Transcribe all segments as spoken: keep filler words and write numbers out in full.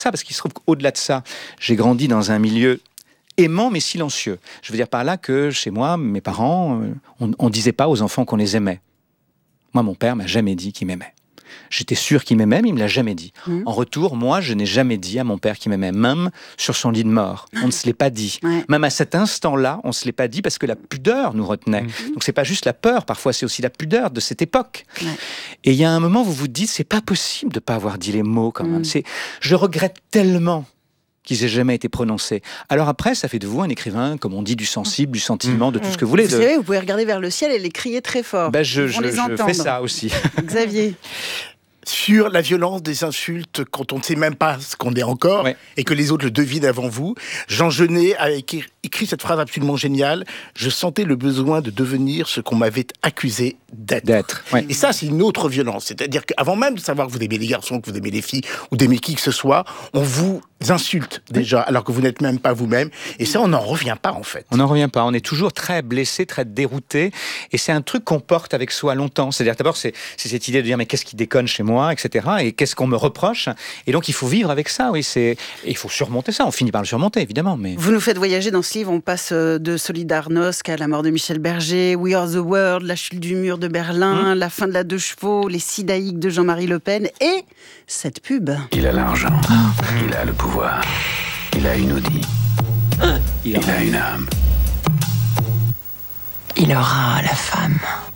ça, parce qu'il se trouve qu'au-delà de ça, j'ai grandi dans un milieu aimant mais silencieux. Je veux dire par là que chez moi, mes parents, on ne disait pas aux enfants qu'on les aimait. Moi, mon père m'a jamais dit qu'il m'aimait. J'étais sûr qu'il m'aimait, mais il me l'a jamais dit. Mmh. En retour, moi, je n'ai jamais dit à mon père qu'il m'aimait, même sur son lit de mort. On ne se l'est pas dit. Ouais. Même à cet instant-là, on ne se l'est pas dit parce que la pudeur nous retenait. Mmh. Donc c'est pas juste la peur, parfois c'est aussi la pudeur de cette époque. Ouais. Et il y a un moment où vous vous dites, c'est pas possible de pas avoir dit les mots quand même. Mmh. C'est, je regrette tellement qu'ils aient jamais été prononcés. Alors après, ça fait de vous un écrivain, comme on dit, du sensible, du sentiment, mmh. de tout ce que vous voulez. Vous de... savez, vous pouvez regarder vers le ciel et les crier très fort. Ben je, je, je fais ça aussi. Xavier. Sur la violence des insultes quand on ne sait même pas ce qu'on est encore, ouais. et que les autres le devinent avant vous. Jean Genet a écrit, écrit cette phrase absolument géniale. Je sentais le besoin de devenir ce qu'on m'avait accusé d'être. d'être ouais. Et ça, c'est une autre violence. C'est-à-dire qu'avant même de savoir que vous aimez les garçons, que vous aimez les filles, ou d'aimer qui que ce soit, on vous insulte déjà, alors que vous n'êtes même pas vous-même. Et ça, on n'en revient pas, en fait. On n'en revient pas. On est toujours très blessé, très dérouté. Et c'est un truc qu'on porte avec soi longtemps. C'est-à-dire, d'abord, c'est, c'est cette idée de dire, mais qu'est-ce qui déconne chez moi, et cetera. Et qu'est-ce qu'on me reproche. Et donc, il faut vivre avec ça, oui. C'est... Et il faut surmonter ça. On finit par le surmonter, évidemment. Mais... Vous nous faites voyager dans ce livre. On passe de Solidarnosc à la mort de Michel Berger, We Are the World, la chute du mur de Berlin, mmh. la fin de la deux chevaux, les Sidaïques de Jean-Marie Le Pen et cette pub. Il a l'argent, il a le pouvoir, il a une Audi, il, il a une âme. Il aura la femme.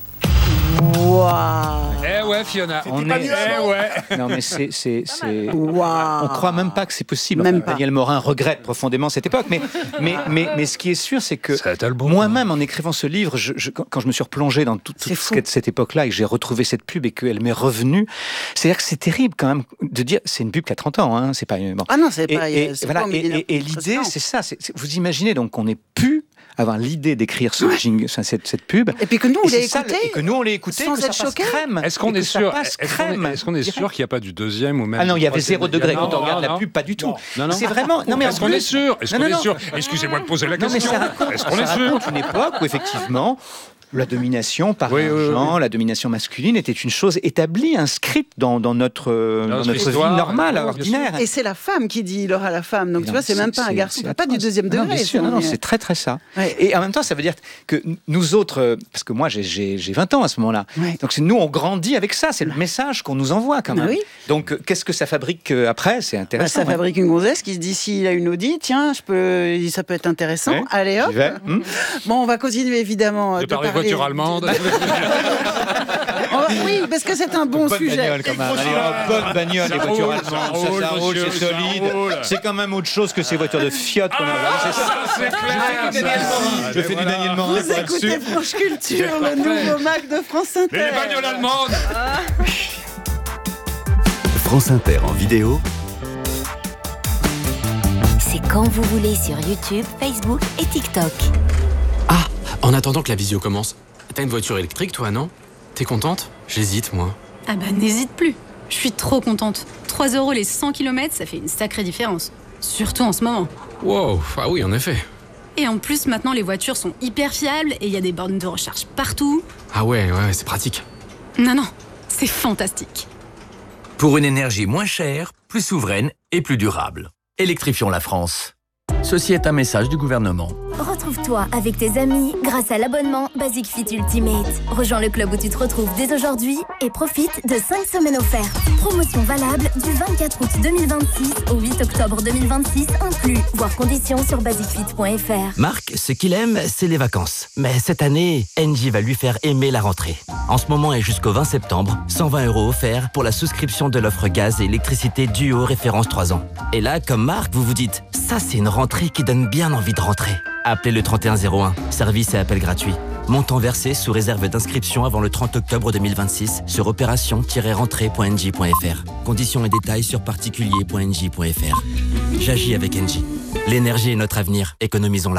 Waouh. Eh ouais, Fiona. On est... Eh ouais. Non mais c'est, c'est, c'est... Wow. On croit même pas que c'est possible. Même enfin, pas. Daniel Morin regrette profondément cette époque, mais mais mais mais ce qui est sûr, c'est que bon moi-même, en écrivant ce livre, je, je, quand je me suis replongé dans toute, toute cette, cette époque-là et que j'ai retrouvé cette pub et qu'elle m'est revenue, c'est-à-dire que c'est terrible quand même de dire, c'est une pub qui a trente ans, hein, c'est pas bon. Ah non, c'est pas. Et, et, c'est voilà, pas et, et, et l'idée, c'est ça. C'est, c'est, vous imaginez donc qu'on ait pu avoir l'idée d'écrire ce ouais. jingle, cette, cette pub. Et puis que nous, on l'ait écouté. Et que nous, on l'ait écouté, sans que ça être passe choqué. Crème. Est-ce qu'on est sûr est-ce qu'on est, est-ce qu'on est sûr qu'il n'y a pas du deuxième ou même Ah non, il y avait zéro degré quand on regarde non, la pub, pas du tout. Non, non. C'est vraiment. Non, mais est-ce qu'on est sûr Est-ce qu'on est sûr Excusez-moi de poser la question. Non, mais ça raconte, est-ce qu'on ça est sûr raconte une époque où effectivement. La domination par oui, l'argent, oui, oui. la domination masculine était une chose établie, inscrite dans, dans notre, dans notre histoire, vie normale, ordinaire. Et c'est la femme qui dit il aura la femme. Donc et tu vois, c'est, c'est même pas un garçon, c'est pas du deuxième degré. Non, bien sûr, non, non, c'est très très ça. Ouais. Et en même temps, ça veut dire que nous autres, parce que moi j'ai, j'ai, j'ai vingt ans à ce moment-là, ouais. donc c'est, nous on grandit avec ça, c'est le message qu'on nous envoie quand même. Oui. Donc qu'est-ce que ça fabrique après ? C'est intéressant. Bah, ça ouais. fabrique une gonzesse qui se dit s'il a une Audi, tiens, je peux, ça peut être intéressant. Ouais. Allez hop. Hum. Bon, on va continuer évidemment. De, de parler voiture allemande. Oh, oui, parce que c'est un bon bonne sujet. Bagnole, quand même. Allez, oh, bonne bagnole, les voitures allemandes, ça, ça roule, c'est solide. C'est quand même autre chose que ces voitures de Fiat qu'on a. Ah, c'est ça, c'est clair. Je fais du Daniel Morin. Vous écoutez France Culture, le nouveau Mac de France Inter. Les bagnoles allemandes. Ah. France Inter en vidéo. C'est quand vous voulez sur YouTube, Facebook et TikTok. Ah, en attendant que la visio commence. T'as une voiture électrique, toi, non ? T'es contente ? J'hésite, moi. Ah bah, n'hésite plus. Je suis trop contente. trois euros les cent kilomètres, ça fait une sacrée différence. Surtout en ce moment. Wow, ah oui, en effet. Et en plus, maintenant, les voitures sont hyper fiables et il y a des bornes de recharge partout. Ah ouais, ouais, c'est pratique. Non, non, c'est fantastique. Pour une énergie moins chère, plus souveraine et plus durable. Électrifions la France. Ceci est un message du gouvernement. Retrouve-toi avec tes amis grâce à l'abonnement Basic Fit Ultimate. Rejoins le club où tu te retrouves dès aujourd'hui et profite de cinq semaines offertes. Promotion valable du vingt-quatre août deux mille vingt-six au huit octobre deux mille vingt-six inclus. Voir conditions sur basic fit point f r. Marc, ce qu'il aime, c'est les vacances. Mais cette année, Engie va lui faire aimer la rentrée. En ce moment et jusqu'au vingt septembre, cent vingt euros offerts pour la souscription de l'offre gaz et électricité Duo référence trois ans. Et là, comme Marc, vous vous dites, ça c'est une rentrée qui donne bien envie de rentrer. Appelez le trente et un zéro un, service et appel gratuit. Montant versé sous réserve d'inscription avant le trente octobre deux mille vingt-six sur opération tiret rentrée point engie point f r. Conditions et détails sur particulier point engie point f r. J'agis avec Engie. L'énergie est notre avenir, économisons-la.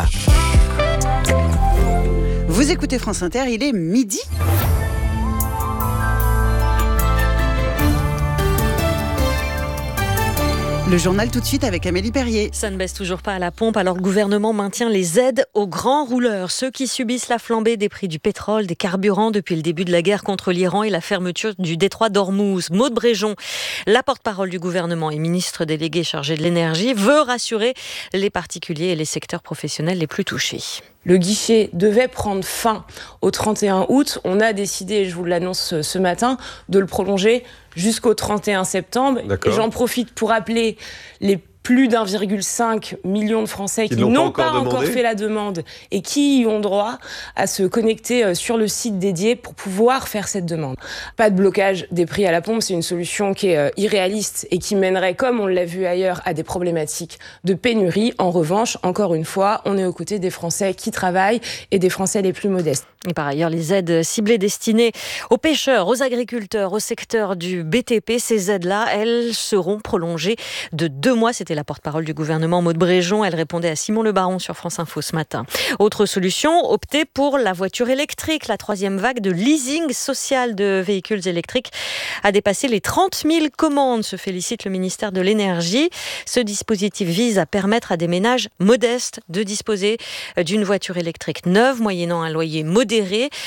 Vous écoutez France Inter, il est midi. Le journal tout de suite avec Amélie Perrier. Ça ne baisse toujours pas à la pompe, alors le gouvernement maintient les aides aux grands rouleurs, ceux qui subissent la flambée des prix du pétrole, des carburants depuis le début de la guerre contre l'Iran et la fermeture du détroit d'Ormuz. Maud Bréjon, la porte-parole du gouvernement et ministre délégué chargé de l'énergie, veut rassurer les particuliers et les secteurs professionnels les plus touchés. Le guichet devait prendre fin au trente et un août. On a décidé, je vous l'annonce ce matin, de le prolonger jusqu'au trente et un septembre. D'accord. Et j'en profite pour appeler les plus d'un virgule cinq million de Français qui, qui n'ont pas, pas encore fait la demande et qui y ont droit à se connecter sur le site dédié pour pouvoir faire cette demande. Pas de blocage des prix à la pompe, c'est une solution qui est irréaliste et qui mènerait, comme on l'a vu ailleurs, à des problématiques de pénurie. En revanche, encore une fois, on est aux côtés des Français qui travaillent et des Français les plus modestes. Et par ailleurs, les aides ciblées destinées aux pêcheurs, aux agriculteurs, au secteur du B T P, ces aides-là, elles seront prolongées de deux mois. C'était la porte-parole du gouvernement, Maud Bréjon. Elle répondait à Simon Le Baron sur France Info ce matin. Autre solution, opter pour la voiture électrique. La troisième vague de leasing social de véhicules électriques a dépassé les trente mille commandes, se félicite le ministère de l'Énergie. Ce dispositif vise à permettre à des ménages modestes de disposer d'une voiture électrique neuve, moyennant un loyer modéré.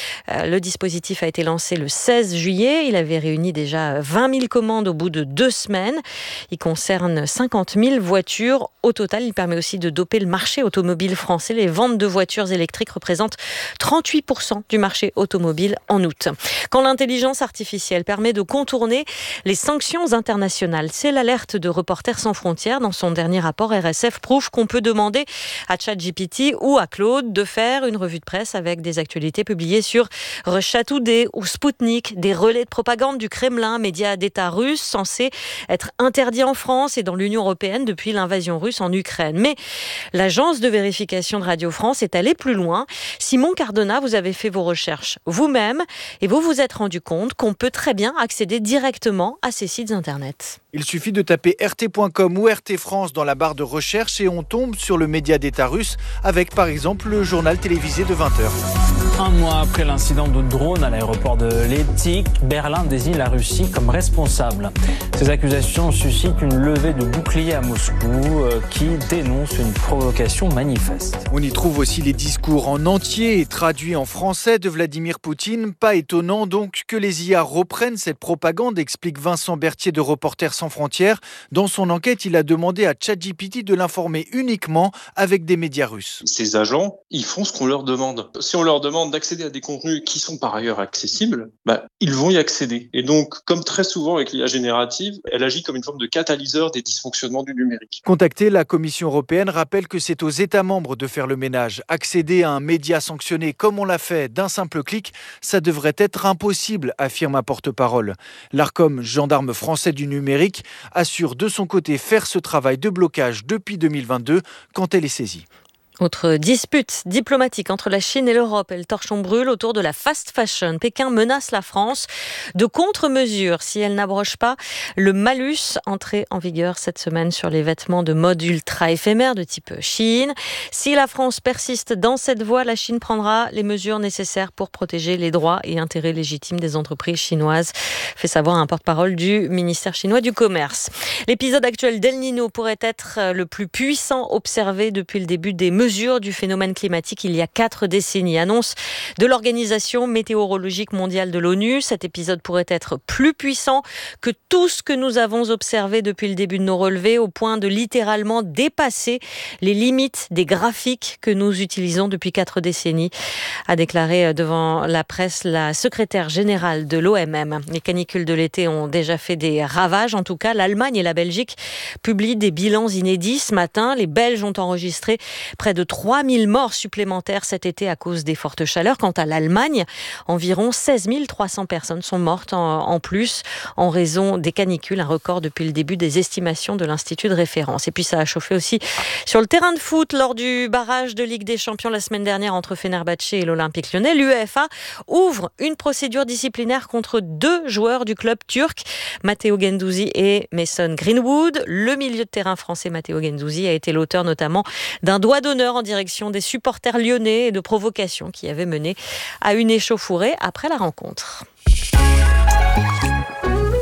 Le dispositif a été lancé le seize juillet. Il avait réuni déjà vingt mille commandes au bout de deux semaines. Il concerne cinquante mille voitures. Au total, il permet aussi de doper le marché automobile français. Les ventes de voitures électriques représentent trente-huit pour cent du marché automobile en août. Quand l'intelligence artificielle permet de contourner les sanctions internationales, c'est l'alerte de Reporters sans frontières. Dans son dernier rapport, R S F prouve qu'on peut demander à ChatGPT ou à Claude de faire une revue de presse avec des actualités publiées sur Russia Today ou Sputnik, des relais de propagande du Kremlin, médias d'État russe censés être interdits en France et dans l'Union européenne depuis l'invasion russe en Ukraine. Mais l'agence de vérification de Radio France est allée plus loin. Simon Cardona, vous avez fait vos recherches vous-même et vous vous êtes rendu compte qu'on peut très bien accéder directement à ces sites internet. Il suffit de taper R T point com ou R T France dans la barre de recherche et on tombe sur le média d'État russe avec par exemple le journal télévisé de vingt heures. Un mois après l'incident de drone à l'aéroport de Leipzig, Berlin désigne la Russie comme responsable. Ces accusations suscitent une levée de boucliers à Moscou euh, qui dénonce une provocation manifeste. On y trouve aussi les discours en entier et traduits en français de Vladimir Poutine. Pas étonnant donc que les I A reprennent cette propagande, explique Vincent Berthier de Reporters sans frontières. Dans son enquête, il a demandé à ChatGPT de l'informer uniquement avec des médias russes. Ces agents, ils font ce qu'on leur demande. Si on leur demande d'accéder à des contenus qui sont par ailleurs accessibles, bah, ils vont y accéder. Et donc, comme très souvent avec l'I A générative, elle agit comme une forme de catalyseur des dysfonctionnements du numérique. Contactée, la Commission européenne rappelle que c'est aux États membres de faire le ménage. Accéder à un média sanctionné comme on l'a fait d'un simple clic, ça devrait être impossible, affirme un porte-parole. L'Arcom, gendarme français du numérique, assure de son côté faire ce travail de blocage depuis deux mille vingt-deux quand elle est saisie. Autre dispute diplomatique entre la Chine et l'Europe et le torchon brûle autour de la fast fashion. Pékin menace la France de contre-mesures si elle n'abroge pas le malus entré en vigueur cette semaine sur les vêtements de mode ultra éphémère de type Chine. Si la France persiste dans cette voie, la Chine prendra les mesures nécessaires pour protéger les droits et intérêts légitimes des entreprises chinoises, fait savoir un porte-parole du ministère chinois du Commerce. L'épisode actuel d'El Niño pourrait être le plus puissant observé depuis le début des mesures du phénomène climatique il y a quatre décennies. Annonce de l'Organisation météorologique mondiale de l'ONU. Cet épisode pourrait être plus puissant que tout ce que nous avons observé depuis le début de nos relevés, au point de littéralement dépasser les limites des graphiques que nous utilisons depuis quatre décennies, a déclaré devant la presse la secrétaire générale de l'O M M. Les canicules de l'été ont déjà fait des ravages. En tout cas, l'Allemagne et la Belgique publient des bilans inédits ce matin. Les Belges ont enregistré près de de trois mille morts supplémentaires cet été à cause des fortes chaleurs. Quant à l'Allemagne, environ seize mille trois cents personnes sont mortes en, en plus en raison des canicules, un record depuis le début des estimations de l'Institut de référence. Et puis ça a chauffé aussi sur le terrain de foot lors du barrage de Ligue des Champions la semaine dernière entre Fenerbahçe et l'Olympique Lyonnais. L'UEFA ouvre une procédure disciplinaire contre deux joueurs du club turc, Matteo Guendouzi et Mason Greenwood. Le milieu de terrain français Matteo Guendouzi a été l'auteur notamment d'un doigt d'honneur en direction des supporters lyonnais et de provocations qui avaient mené à une échauffourée après la rencontre.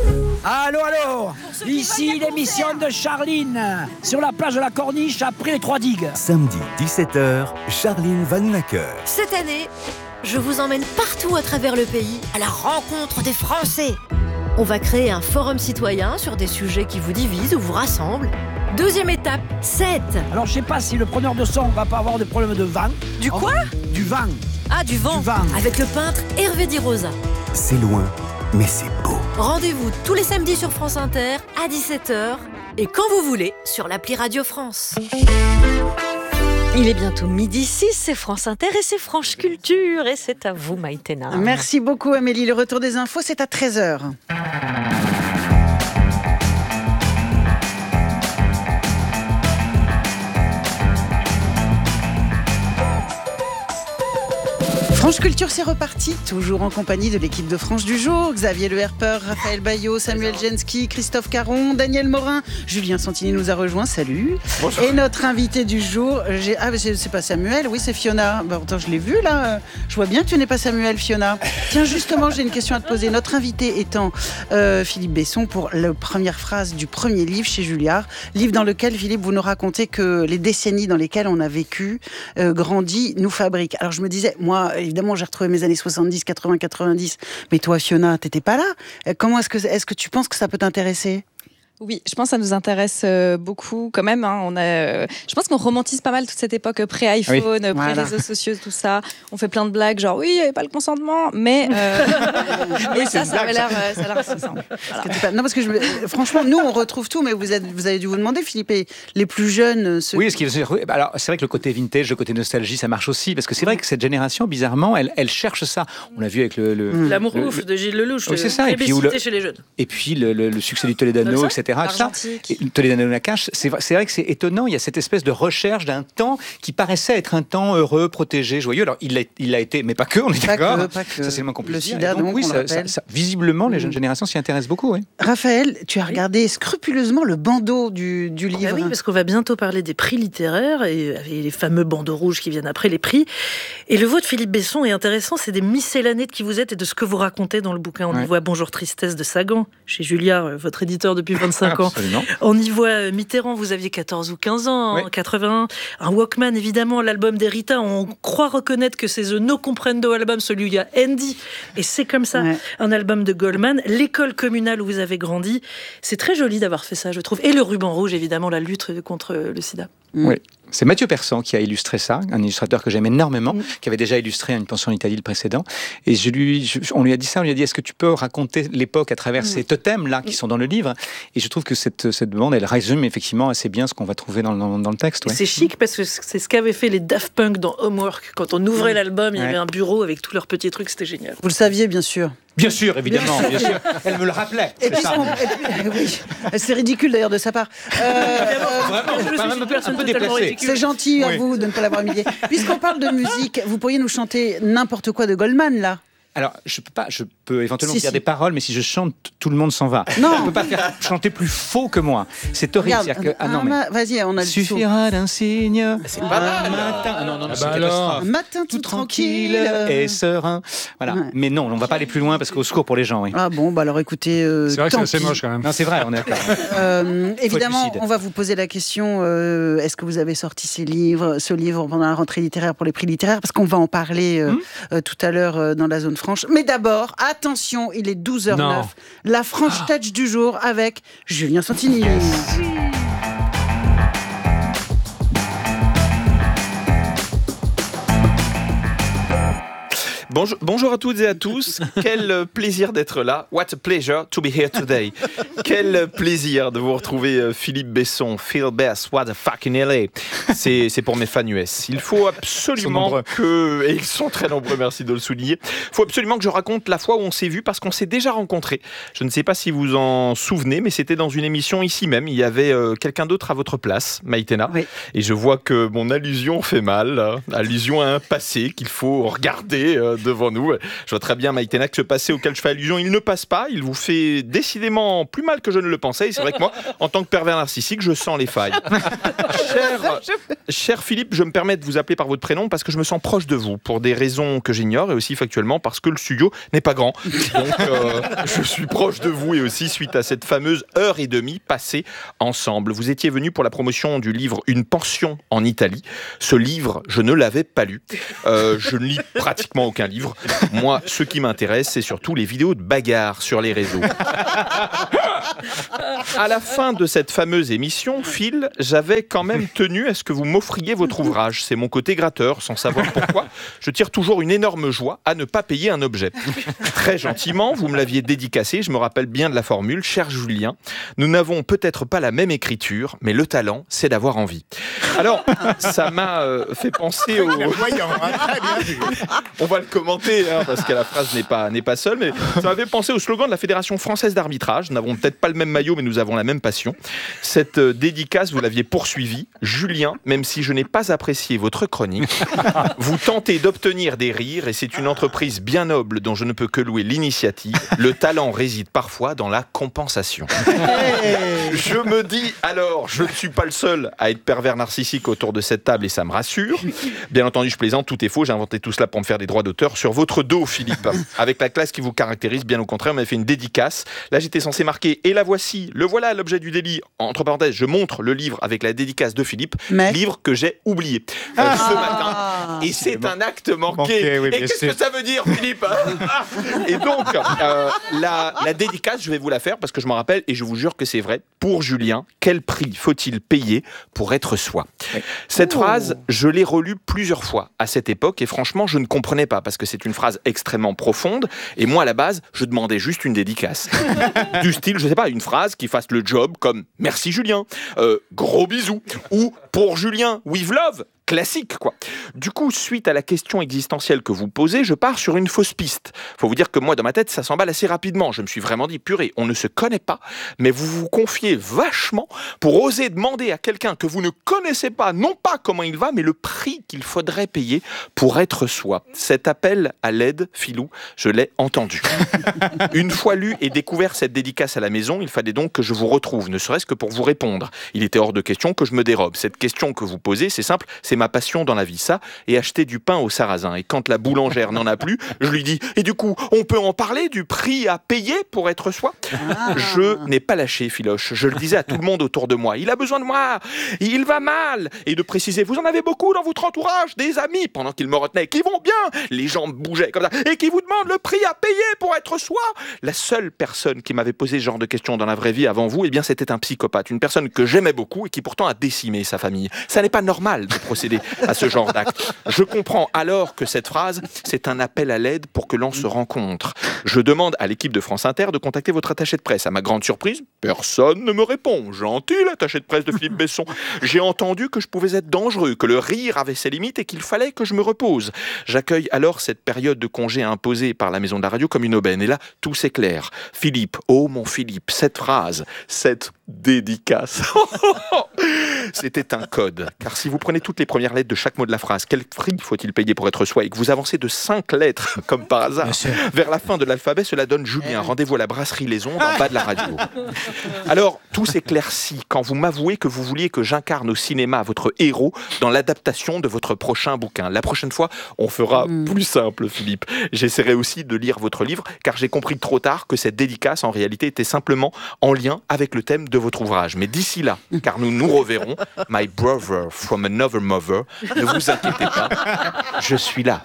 Allô, allô. Ici l'émission de Charline, sur la plage de la Corniche, après les trois digues. Samedi, dix-sept heures, Charline Vanhoenacker. Cette année, je vous emmène partout à travers le pays à la rencontre des Français. On va créer un forum citoyen sur des sujets qui vous divisent ou vous rassemblent. Deuxième étape, sept. Alors je sais pas si le preneur de son va pas avoir de problème de vent. Du quoi ? Du vent. Ah, du vent. Du vent. Avec le peintre Hervé Di Rosa. C'est loin, mais c'est beau. Rendez-vous tous les samedis sur France Inter à dix-sept heures et quand vous voulez sur l'appli Radio France. Il est bientôt midi six, c'est France Inter et c'est Franche Culture et c'est à vous Maïtena. Merci beaucoup Amélie, le retour des infos c'est à treize heures. Franche Culture, c'est reparti, toujours en compagnie de l'équipe de Franche du jour. Xavier Le Herpeur, Raphaël Baillot, Samuel Genski, Christophe Caron, Daniel Morin, Julien Santini nous a rejoint, salut. Bonjour. Et notre invité du jour, j'ai... ah c'est pas Samuel, oui c'est Fiona. Bah, pourtant je l'ai vu là, je vois bien que tu n'es pas Samuel, Fiona. Tiens justement, j'ai une question à te poser. Notre invité étant euh, Philippe Besson pour la première phrase du premier livre chez Julliard, livre dans lequel Philippe vous nous racontez que les décennies dans lesquelles on a vécu, euh, grandi, nous fabriquent. Alors je me disais, moi évidemment j'ai retrouvé mes années soixante-dix, quatre-vingts, quatre-vingt-dix, mais toi Fiona, t'étais pas là. Comment est-ce que, est-ce que tu penses que ça peut t'intéresser ? Oui, je pense que ça nous intéresse euh, beaucoup quand même. Hein. On a, euh, je pense qu'on romantise pas mal toute cette époque pré-iPhone, oui. pré-réseaux voilà. sociaux, tout ça. On fait plein de blagues, genre oui, il n'y avait pas le consentement, mais euh, oui, et ça, ça avait l'air, ça a l'air assez simple. Voilà. Non, parce que je, franchement, nous, on retrouve tout, mais vous, êtes, vous avez dû vous demander, Philippe, les plus jeunes. Ceux... Oui, ce qui, alors c'est vrai que le côté vintage, le côté nostalgie, ça marche aussi, parce que c'est vrai que cette génération, bizarrement, elle, elle cherche ça. On l'a vu avec le, le mmh. l'amour ouf de Gilles Lelouch, oui, c'est ça. Et puis, le, chez les jeunes. Et puis le, le, le succès du Toledano, et cetera. Toledano-Nakache, c'est, c'est vrai que c'est étonnant, il y a cette espèce de recherche d'un temps qui paraissait être un temps heureux, protégé, joyeux. Alors il a, il a été, mais pas que, on est pas d'accord. Que, pas que. Ça c'est le moins qu'on puisse le dire. sida, donc, donc, oui, on ça, ça, ça, visiblement, les jeunes générations s'y intéressent beaucoup. Oui. Raphaël, tu as regardé scrupuleusement le bandeau du, du livre. Ah oui, parce qu'on va bientôt parler des prix littéraires et, et les fameux bandeaux rouges qui viennent après les prix. Et le vôtre, Philippe Besson, est intéressant, c'est des miscellanées de qui vous êtes et de ce que vous racontez dans le bouquin. On ouais. y voit Bonjour Tristesse de Sagan, chez Julliard, votre éditeur depuis vingt-cinq ans. On y voit Mitterrand, vous aviez quatorze ou quinze ans, oui. en quatre-vingt-un. Un Walkman, évidemment, l'album d'Erita. On croit reconnaître que c'est The No Comprendo album, celui où il y a Andy. Et c'est comme ça. Ouais. Un album de Goldman. L'école communale où vous avez grandi. C'est très joli d'avoir fait ça, je trouve. Et le ruban rouge, évidemment, la lutte contre le sida. Oui. C'est Mathieu Persan qui a illustré ça, un illustrateur que j'aime énormément, mmh. qui avait déjà illustré Une pension en Italie le précédent. Et je lui, je, on lui a dit ça, on lui a dit est-ce que tu peux raconter l'époque à travers mmh. ces totems-là qui sont dans le livre ? Et je trouve que cette, cette bande, elle résume effectivement assez bien ce qu'on va trouver dans, dans, dans le texte. Ouais. C'est chic parce que c'est ce qu'avaient fait les Daft Punk dans Homework. Quand on ouvrait mmh. l'album, il y ouais. avait un bureau avec tous leurs petits trucs, c'était génial. Vous le saviez, bien sûr. Bien sûr, évidemment, bien sûr. Elle me le rappelait. Et puis, on, et puis, oui. C'est ridicule d'ailleurs de sa part. Euh, Vraiment, je suis une personne un peu déplacée. C'est gentil oui. à vous de ne pas l'avoir humilié. Puisqu'on parle de musique, vous pourriez nous chanter n'importe quoi de Goldman, là ? Alors, je peux pas, je peux éventuellement si, faire si. des paroles, mais si je chante, tout le monde s'en va. Non. Je peux pas faire chanter plus faux que moi. C'est horrible. Regarde, que, ah non, mais vas-y, on a le suffira d'un signe. C'est pas mal. Matin, ah non, non, non, ah bah alors. Un matin tout, tout tranquille, tranquille et serein. Voilà. Ouais. Mais non, on va pas aller plus loin parce qu'au secours pour les gens. Oui. Ah bon, bah alors écoutez. Euh, c'est vrai que c'est assez pis. moche quand même. Non, c'est vrai, on est d'accord. euh, évidemment, on va vous poser la question euh, est-ce que vous avez sorti ces livres, ce livre pendant la rentrée littéraire pour les prix littéraires ? Parce qu'on va en parler euh, hum. euh, tout à l'heure euh, dans la zone franche. Mais d'abord. Attention, il est douze heures neuf. La Franche Touch du jour avec Julien Santini. Yes. Bonjour, bonjour à toutes et à tous. Quel plaisir d'être là. What a pleasure to be here today. Quel plaisir de vous retrouver, Philippe Besson. Phil Bess, what a fucking L A. C'est, c'est pour mes fans U S. Il faut absolument que... Et ils sont très nombreux, merci de le souligner. Il faut absolument que je raconte la fois où on s'est vus parce qu'on s'est déjà rencontrés. Je ne sais pas si vous en souvenez, mais c'était dans une émission ici même. Il y avait euh, quelqu'un d'autre à votre place, Maïtena. Oui. Et je vois que mon allusion fait mal. Hein. Allusion à un passé qu'il faut regarder euh, devant nous. Je vois très bien Maïtena que ce passé auquel je fais allusion, il ne passe pas. Il vous fait décidément plus mal que je ne le pensais. Et c'est vrai que moi, en tant que pervers narcissique, je sens les failles. cher, cher Philippe, je me permets de vous appeler par votre prénom parce que je me sens proche de vous pour des raisons que j'ignore et aussi factuellement parce que le studio n'est pas grand. Donc, euh, je suis proche de vous et aussi suite à cette fameuse heure et demie passée ensemble. Vous étiez venu pour la promotion du livre Une pension en Italie. Ce livre, je ne l'avais pas lu. Euh, je ne lis pratiquement aucun livre. Moi, ce qui m'intéresse, c'est surtout les vidéos de bagarres sur les réseaux. À la fin de cette fameuse émission, Phil, j'avais quand même tenu à ce que vous m'offriez votre ouvrage. C'est mon côté gratteur, sans savoir pourquoi. Je tire toujours une énorme joie à ne pas payer un objet. Très gentiment, vous me l'aviez dédicacé. Je me rappelle bien de la formule. Cher Julien, nous n'avons peut-être pas la même écriture, mais le talent, c'est d'avoir envie. Alors, ça m'a euh, fait penser au... On va le commenter, hein, parce que la phrase n'est pas, n'est pas seule, mais ça m'a fait penser au slogan de la Fédération française d'arbitrage. Nous n'avons peut-être pas le même maillot, mais nous avons la même passion. Cette euh, dédicace, vous l'aviez poursuivie. Julien, même si je n'ai pas apprécié votre chronique, vous tentez d'obtenir des rires, et c'est une entreprise bien noble dont je ne peux que louer l'initiative. Le talent réside parfois dans la compensation. Je me dis, alors, je ne suis pas le seul à être pervers narcissique autour de cette table, et ça me rassure. Bien entendu, je plaisante, tout est faux. J'ai inventé tout cela pour me faire des droits d'auteur sur votre dos, Philippe. Avec la classe qui vous caractérise, bien au contraire, on m'avait fait une dédicace. Là, j'étais censé marquer, et la voici, le voilà l'objet du délit. Entre parenthèses, je montre le livre avec la dédicace de Philippe, Mais... livre que j'ai oublié euh, ah. ce matin. Et c'est un acte manqué. manqué oui, et qu'est-ce sûr. que ça veut dire, Philippe? Et donc, euh, la, la dédicace, je vais vous la faire parce que je m'en rappelle et je vous jure que c'est vrai. Pour Julien, quel prix faut-il payer pour être soi? Oui. Cette oh. phrase, je l'ai relue plusieurs fois à cette époque et franchement, je ne comprenais pas parce que c'est une phrase extrêmement profonde et moi, à la base, je demandais juste une dédicace. Du style, je sais pas, une phrase qui fasse le job comme « Merci Julien euh, »,« Gros bisous » ou « Pour Julien, with love ». Classique, quoi. Du coup, suite à la question existentielle que vous posez, je pars sur une fausse piste. Faut vous dire que moi, dans ma tête, ça s'emballe assez rapidement. Je me suis vraiment dit, purée, on ne se connaît pas, mais vous vous confiez vachement pour oser demander à quelqu'un que vous ne connaissez pas, non pas comment il va, mais le prix qu'il faudrait payer pour être soi. Cet appel à l'aide, Philou, je l'ai entendu. Une fois lu et découvert cette dédicace à la maison, il fallait donc que je vous retrouve, ne serait-ce que pour vous répondre. Il était hors de question que je me dérobe. Cette question que vous posez, c'est simple, c'est ma passion dans la vie, ça, et acheter du pain au sarrasin. Et quand la boulangère n'en a plus, je lui dis, et du coup, on peut en parler du prix à payer pour être soi? ah. Je n'ai pas lâché, Philoche. Je le disais à tout le monde autour de moi. Il a besoin de moi, il va mal. Et de préciser, vous en avez beaucoup dans votre entourage, des amis, pendant qu'il me retenait, qui vont bien, les jambes bougeaient comme ça, et qui vous demandent le prix à payer pour être soi. La seule personne qui m'avait posé ce genre de questions dans la vraie vie avant vous, eh bien, c'était un psychopathe, une personne que j'aimais beaucoup et qui pourtant a décimé sa famille. Ça n'est pas normal de procéder à ce genre d'acte. Je comprends alors que cette phrase, c'est un appel à l'aide pour que l'on se rencontre. Je demande à l'équipe de France Inter de contacter votre attaché de presse. À ma grande surprise, personne ne me répond. Gentil, l'attaché de presse de Philippe Besson. J'ai entendu que je pouvais être dangereux, que le rire avait ses limites et qu'il fallait que je me repose. J'accueille alors cette période de congé imposée par la maison de la radio comme une aubaine. Et là, tout s'éclaire. Philippe, oh mon Philippe, cette phrase, cette dédicace, c'était un code. Car si vous prenez toutes les premières lettres de chaque mot de la phrase, quel prix faut-il payer pour être soi, et que vous avancez de cinq lettres, comme par hasard, vers la fin de l'alphabet, cela donne Julien. Rendez-vous à la brasserie Les Ondes, en bas de la radio. Alors, tout s'éclaircit quand vous m'avouez que vous vouliez que j'incarne au cinéma votre héros dans l'adaptation de votre prochain bouquin. La prochaine fois, on fera mm. plus simple, Philippe. J'essaierai aussi de lire votre livre, car j'ai compris trop tard que cette dédicace, en réalité, était simplement en lien avec le thème de votre ouvrage. Mais d'ici là, car nous nous reverrons, my brother from another mother, ne vous inquiétez pas, je suis là.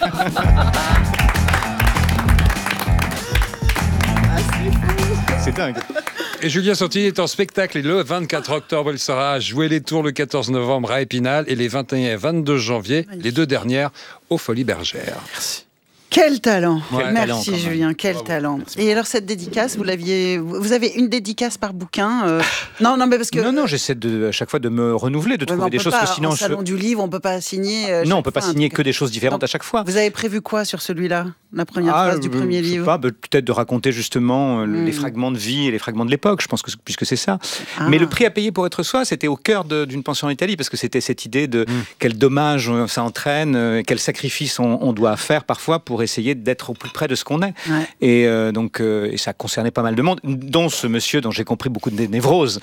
C'est dingue. Et Julien Santini est en spectacle et le vingt-quatre octobre, il sera à jouer les tours le quatorze novembre à Épinal et les vingt et un et vingt-deux janvier, les deux dernières, aux Folies Bergères. Merci. Quel talent. Ouais, Merci talent, Julien, quel Bravo. talent. Et alors cette dédicace, vous l'aviez, vous avez une dédicace par bouquin euh... Non, non, mais parce que non, non, j'essaie de à chaque fois de me renouveler, de ouais, trouver des choses pas, que sinon. Au salon je... du livre, on peut pas signer. Euh, non, on peut pas fin, signer que des choses différentes donc, à chaque fois. Vous avez prévu quoi sur celui-là, la première ah, phrase du premier je livre? Sais pas, peut-être de raconter justement mm. les fragments de vie et les fragments de l'époque. Je pense que puisque c'est ça. Ah. Mais le prix à payer pour être soi, c'était au cœur de, d'une pension en Italie, parce que c'était cette idée de mm. quel dommage ça entraîne, quel sacrifice on, on doit faire parfois pour pour essayer d'être au plus près de ce qu'on est. Ouais. Et euh, donc, euh, et ça concernait pas mal de monde, dont ce monsieur dont j'ai compris beaucoup de névroses.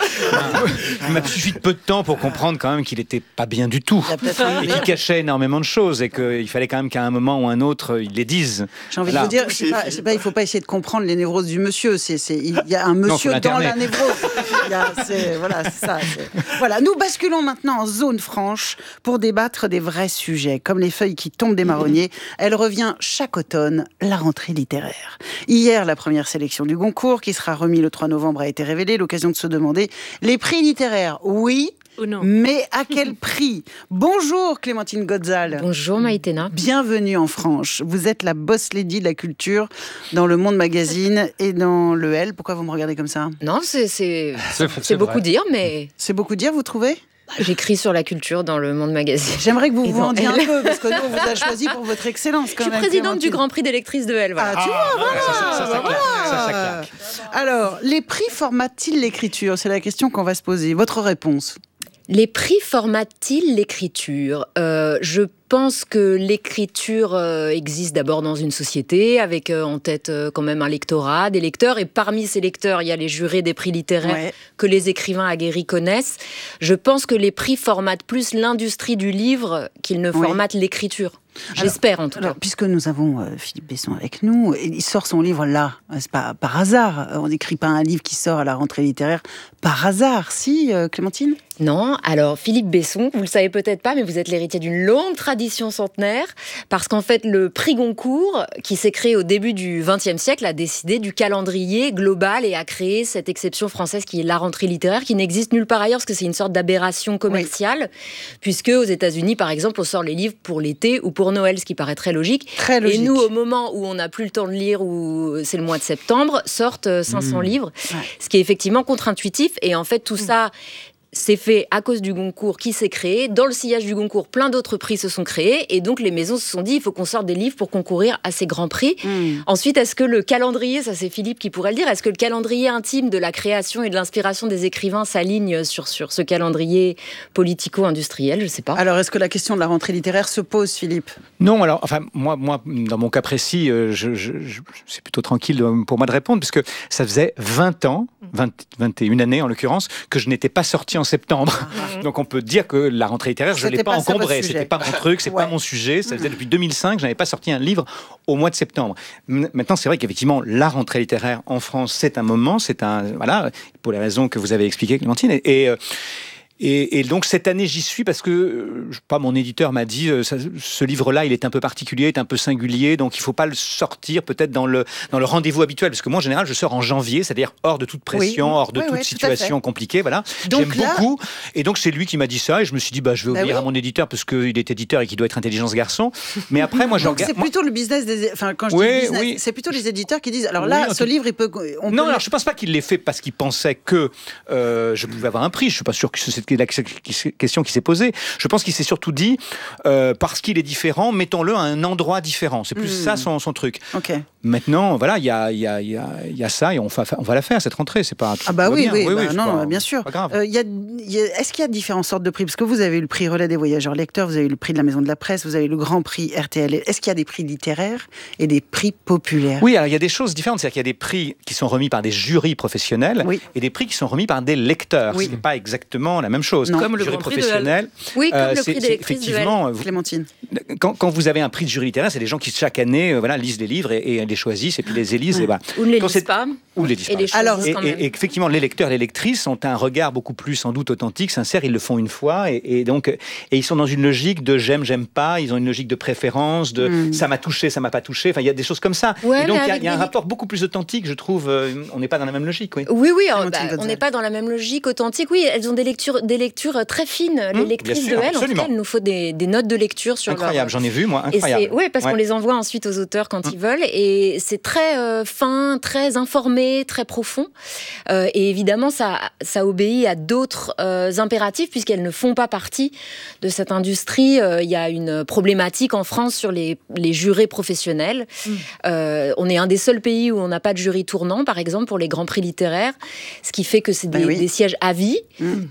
Il m'a suffi de peu de temps pour comprendre quand même qu'il était pas bien du tout et qu'il cachait énormément de choses et qu'il fallait quand même qu'à un moment ou un autre, il les dise. J'ai envie Là. de vous dire, je sais pas, je sais pas, il faut pas essayer de comprendre les névroses du monsieur. C'est, c'est, il y a un monsieur non, dans la névrose. Il y a, c'est, voilà, c'est ça. C'est... Voilà, nous basculons maintenant en zone franche pour débattre des vrais sujets, comme les feuilles qui tombent des marronniers. Elle revient chaque automne, la rentrée littéraire. Hier, la première sélection du Goncourt, qui sera remis le trois novembre, a été révélée. L'occasion de se demander les prix littéraires. Oui. Oh non. Mais à quel prix ? Bonjour Clémentine Godzal. Bonjour Maïtena. Bienvenue en Franche. Vous êtes la boss lady de la culture dans le Monde Magazine et dans le L. Pourquoi vous me regardez comme ça ? Non, c'est, c'est, C'est- c'est, c'est beaucoup vrai. dire, mais C'est beaucoup dire, vous trouvez ? j'écris sur la culture dans le Monde Magazine. J'aimerais que vous Et vous dans vendiez un Elle. peu, parce que nous, on vous a choisi pour votre excellence. Je Quand suis même, présidente Clémentine. du Grand Prix des lectrices de L. Voilà. Ah, tu vois, voilà, ça, ça, ça, ça voilà. claque. Ça, ça claque. Alors, les prix formatent-ils l'écriture ? C'est la question qu'on va se poser. Votre réponse ? Les prix formatent-ils l'écriture ? Euh, Je pense que l'écriture euh, existe d'abord dans une société, avec euh, en tête euh, quand même un lectorat, des lecteurs, et parmi ces lecteurs, il y a les jurés des prix littéraires Ouais. que les écrivains aguerris connaissent. Je pense que les prix formatent plus l'industrie du livre qu'ils ne Oui. formatent l'écriture. J'espère en tout Alors, cas. puisque nous avons euh, Philippe Besson avec nous, et il sort son livre là, c'est pas par hasard. On n'écrit pas un livre qui sort à la rentrée littéraire par hasard, si, euh, Clémentine ? Non, alors Philippe Besson, vous le savez peut-être pas, mais vous êtes l'héritier d'une longue tradition centenaire, parce qu'en fait le prix Goncourt, qui s'est créé au début du vingtième siècle, a décidé du calendrier global et a créé cette exception française qui est la rentrée littéraire, qui n'existe nulle part ailleurs, parce que c'est une sorte d'aberration commerciale, puisque aux États-Unis, par exemple, on sort les livres pour l'été ou pour Noël, ce qui paraît très logique. Très logique. Et nous, au moment où on n'a plus le temps de lire, où c'est le mois de septembre, sortent cinq cents Mmh. livres, Ouais. ce qui est effectivement contre-intuitif. Et en fait, tout ça, c'est fait à cause du Goncourt qui s'est créé. Dans le sillage du Goncourt, plein d'autres prix se sont créés. Et donc, les maisons se sont dit, il faut qu'on sorte des livres pour concourir à ces grands prix. Mmh. Ensuite, est-ce que le calendrier, ça c'est Philippe qui pourrait le dire, est-ce que le calendrier intime de la création et de l'inspiration des écrivains s'aligne sur, sur ce calendrier politico-industriel ? Je ne sais pas. Alors, est-ce que la question de la rentrée littéraire se pose, Philippe ? Non, alors, enfin, moi, moi, dans mon cas précis, euh, je, je, je- c'est plutôt tranquille euh, pour moi de répondre, puisque ça faisait vingt ans, vingt, vingt et une années en l'occurrence, que je n'étais pas sorti en septembre. Donc on peut dire que la rentrée littéraire, je ne C'était l'ai pas pas ça, votre encombrée. sujet. C'était pas mon truc, c'est Ouais. pas mon sujet. Ça faisait depuis deux mille cinq, je n'avais pas sorti un livre au mois de septembre. M- Maintenant, c'est vrai qu'effectivement, la rentrée littéraire en France, c'est un moment, c'est un, voilà, pour les raisons que vous avez expliquées, Clémentine. Et, et, euh, Et, et donc cette année j'y suis parce que euh, je sais pas, mon éditeur m'a dit euh, ça, ce livre-là il est un peu particulier, est un peu singulier, donc il faut pas le sortir peut-être dans le dans le rendez-vous habituel, parce que moi en général je sors en janvier, c'est-à-dire hors de toute pression, Oui. hors de Oui, toute oui, tout à situation fait. compliquée, voilà. Donc J'aime là- beaucoup, et donc c'est lui qui m'a dit ça, et je me suis dit bah je vais Bah obéir oui. à mon éditeur parce qu'il est éditeur et qu'il doit être intelligent ce garçon. Mais après moi je Donc regarde. c'est plutôt le business des, enfin quand je Oui, dis business, oui. c'est plutôt les éditeurs qui disent alors Oui, là en ce tout- livre il peut, on Non, peut alors je pense pas qu'il l'ait fait parce qu'il pensait que euh, je pouvais avoir un prix. Je suis pas sûr que c'est la question qui s'est posée. Je pense qu'il s'est surtout dit euh, parce qu'il est différent, mettons-le à un endroit différent. C'est plus Mm. ça son, son truc. Ok. Maintenant, voilà, il y a, il y, a, il y, a, il y a ça et on va, on va la faire cette rentrée. C'est pas. Ah bah tout va oui, bien. oui, bah c'est non, pas- bien sûr. pas grave. Euh, il y a- il y a- est-ce qu'il y a différentes sortes de prix ? Parce que vous avez eu le prix Relais des voyageurs lecteurs, vous avez eu le prix de la Maison de la Presse, vous avez eu le Grand Prix R T L. Est-ce qu'il y a des prix littéraires et des prix populaires ? Oui, alors il y a des choses différentes. C'est-à-dire qu'il y a des prix qui sont remis par des jurys professionnels et des prix qui sont remis par des lecteurs. Oui. Ce n'est pas exactement la même chose. Non. Comme le jury Grand Prix de professionnel. L. Oui, comme euh, le c'est- prix des c'est lectrices de L. effectivement, vous- Clémentine. Quand, quand vous avez un prix de jury littéraire, c'est des gens qui chaque année euh, voilà, lisent les livres et, et les choisissent et puis les élisent. Et voilà. Ou ne les Quand lisent c'est- pas. Ou les lisent Et pas. les choisissent et, quand et- même. et effectivement, les lecteurs et les lectrices ont un regard beaucoup plus sans doute authentique, sincère. Ils le font une fois et, et donc et ils sont dans une logique de j'aime, j'aime pas. Ils ont une logique de préférence, de Mm. ça m'a touché, ça m'a pas touché. Enfin, il y a des choses comme ça. Ouais, et donc mais il y a, avec il y a un des- rapport beaucoup plus authentique, je trouve. euh, on n'est pas dans la même logique, oui. Oui, oui, alors, Clémentine bah, Gonzalez. on n'est pas dans la même logique authentique. Oui, elles ont des lectures, des lectures très fines. Les Mmh, lectrices bien sûr, de L, en tout absolument. cas, il nous faut des, des notes de lecture sur Incroyable, leur... j'en ai vu moi, Et c'est- incroyable. ouais, parce Ouais. qu'on les envoie ensuite aux auteurs quand ils veulent. Et c'est très euh, fin, très informé, très profond. Euh, et évidemment, ça, ça obéit à d'autres euh, impératifs, puisqu'elles ne font pas partie de cette industrie. Euh, Il y a une problématique en France sur les, les jurés professionnels. Euh, on est un des seuls pays où on n'a pas de jury tournant, par exemple, pour les grands prix littéraires. Ce qui fait que c'est des, Ben oui. des sièges à vie. Mm. Donc euh, les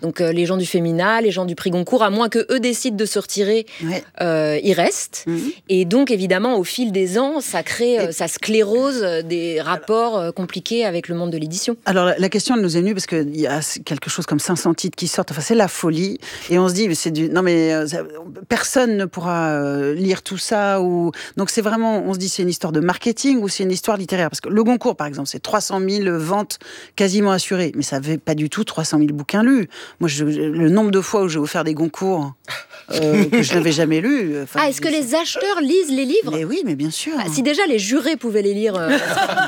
les gens du Fémina, les gens du prix Goncourt, à moins que eux décident de se retirer, ouais. euh, ils restent. Mmh. Et donc, évidemment, au fil des ans, ça crée, et... ça sclérose des rapports euh, compliqués avec le monde de l'édition. Alors, la, la question, elle nous est venue parce qu'il y a quelque chose comme cinq cents titres qui sortent. Enfin, c'est la folie. Et on se dit, mais c'est du... Non, mais euh, personne ne pourra euh, lire tout ça. Ou... Donc, c'est vraiment... On se dit, c'est une histoire de marketing ou c'est une histoire littéraire? Parce que le Goncourt, par exemple, c'est trois cent mille ventes quasiment assurées. Mais ça ne fait pas du tout trois cent mille bouquins lus. Moi, je, le nombre de fois où j'ai offert des Goncours euh, que je n'avais jamais lus... Ah, est-ce que les acheteurs lisent les livres? Mais oui, mais bien sûr. Ah, si déjà les jurés pouvaient les lire... Euh,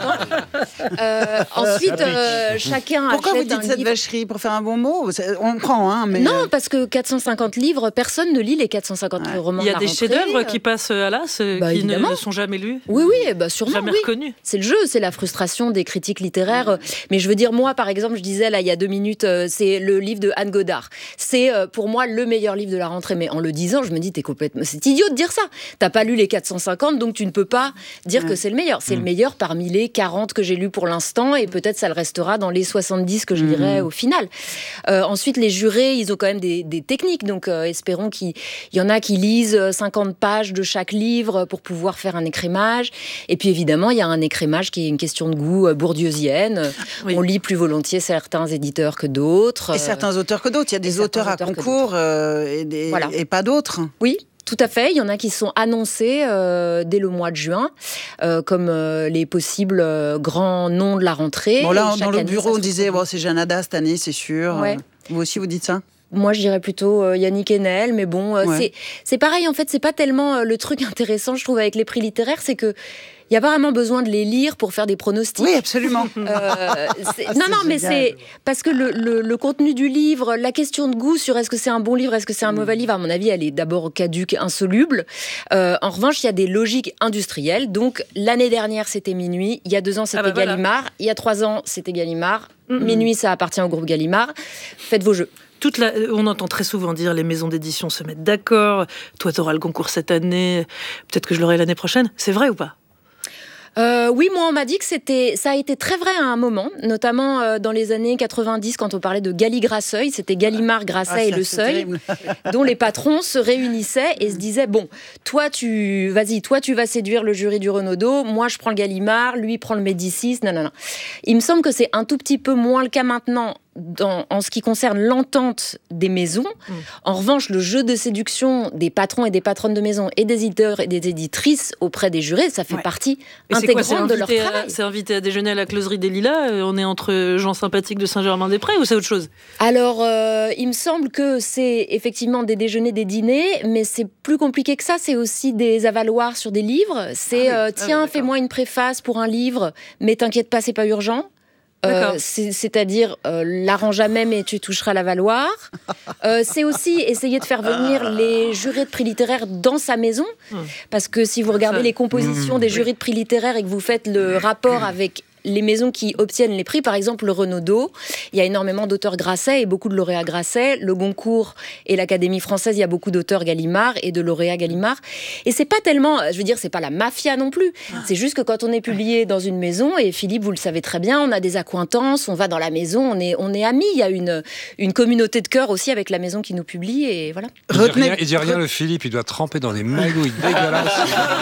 euh, ensuite, euh, chacun Pourquoi achète vous dites un cette livre. vacherie? Pour faire un bon mot? On prend, hein, mais... Non, parce que quatre cent cinquante livres, personne ne lit les quatre cent cinquante ouais. romans. Il y a de la des rentrée. chefs-d'œuvre qui passent à l'as, bah, qui évidemment. ne sont jamais lus. Oui, oui, bah sûrement. Jamais oui. reconnus. C'est le jeu, c'est la frustration des critiques littéraires. Mmh. Mais je veux dire, moi, par exemple, je disais là il y a deux minutes, euh, c'est le livre de Anne Godard. C'est euh, pour moi le meilleur livre de la rentrée. Mais en le disant, je me dis, t'es complètement, c'est idiot de dire ça. T'as pas lu les quatre cent cinquante, donc tu ne peux pas dire mmh. que c'est le meilleur. C'est mmh. le meilleur parmi les quarante que j'ai lus pour l'instant, et peut-être ça le restera dans les soixante-dix que je lirai mmh. au final. Euh, ensuite, les jurés, ils ont quand même des, des techniques, donc euh, espérons qu'il y en a qui lisent cinquante pages de chaque livre pour pouvoir faire un écrémage. Et puis évidemment, il y a un écrémage qui est une question de goût bourdieusienne. Oui. On lit plus volontiers certains éditeurs que d'autres. Et certains auteurs que d'autres. Il y a des auteurs à auteurs concours euh, et, des, voilà. et pas d'autres. Oui. Tout à fait, il y en a qui sont annoncés euh, dès le mois de juin, euh, comme euh, les possibles euh, grands noms de la rentrée. Bon là, dans le bureau, on disait, bon, c'est Jeanne Hada cette année, c'est sûr. Ouais. Vous aussi, vous dites ça? Moi, je dirais plutôt euh, Yannick Enel, mais bon, euh, ouais. c'est, c'est pareil, en fait, c'est pas tellement euh, le truc intéressant, je trouve, avec les prix littéraires, c'est que il n'y a pas vraiment besoin de les lire pour faire des pronostics. Oui, absolument. Euh, c'est... Non, non, mais c'est parce que le, le, le contenu du livre, la question de goût sur est-ce que c'est un bon livre, est-ce que c'est un mauvais livre, à mon avis, elle est d'abord caduque, insoluble. Euh, en revanche, il y a des logiques industrielles. Donc, l'année dernière, c'était Minuit. Il y a deux ans, c'était ah bah Gallimard. Voilà. Il y a trois ans, c'était Gallimard. Mm-hmm. Minuit, ça appartient au groupe Gallimard. Faites vos jeux. Toute la, on entend très souvent dire les maisons d'édition se mettent d'accord. Toi, tu auras le concours cette année. Peut-être que je l'aurai l'année prochaine. C'est vrai ou pas? Euh, oui, moi on m'a dit que c'était, ça a été très vrai à un moment, notamment euh, dans les années quatre-vingt-dix quand on parlait de Gali-Grasseuil, c'était Gallimard, Grasset ah, et Le Seuil, dont les patrons se réunissaient et se disaient bon, toi tu, vas-y, toi tu vas séduire le jury du Renaudot, moi je prends le Gallimard, lui prend le Médicis, non non non. Il me semble que c'est un tout petit peu moins le cas maintenant. Dans, en ce qui concerne l'entente des maisons. Mmh. En revanche, le jeu de séduction des patrons et des patronnes de maison et des éditeurs et des éditrices auprès des jurés, ça fait ouais. partie et intégrante c'est quoi, c'est de leur travail. À, c'est invité à déjeuner à la closerie des Lilas, on est entre gens sympathiques de Saint-Germain-des-Prés ou c'est autre chose? Alors, euh, il me semble que c'est effectivement des déjeuners, des dîners, mais c'est plus compliqué que ça, c'est aussi des avaloirs sur des livres. C'est, ah oui. euh, tiens, ah oui, fais-moi une préface pour un livre, mais t'inquiète pas, c'est pas urgent. Euh, c'est, c'est-à-dire euh, l'arrange jamais mais tu toucheras la valoir. Euh, c'est aussi essayer de faire venir les jurés de prix littéraires dans sa maison, parce que si vous regardez les compositions des jurys de prix littéraires et que vous faites le rapport avec les maisons qui obtiennent les prix, par exemple le Renaudot, il y a énormément d'auteurs Grasset et beaucoup de lauréats Grasset. Le Goncourt et l'Académie française, il y a beaucoup d'auteurs Gallimard et de lauréats Gallimard. Et c'est pas tellement, je veux dire, c'est pas la mafia non plus. C'est juste que quand on est publié dans une maison, et Philippe, vous le savez très bien, on a des accointances, on va dans la maison, on est, on est amis. Il y a une, une communauté de cœur aussi avec la maison qui nous publie et voilà. Il dit rien, il dit rien le Philippe, il doit tremper dans des magouilles dégueulasses.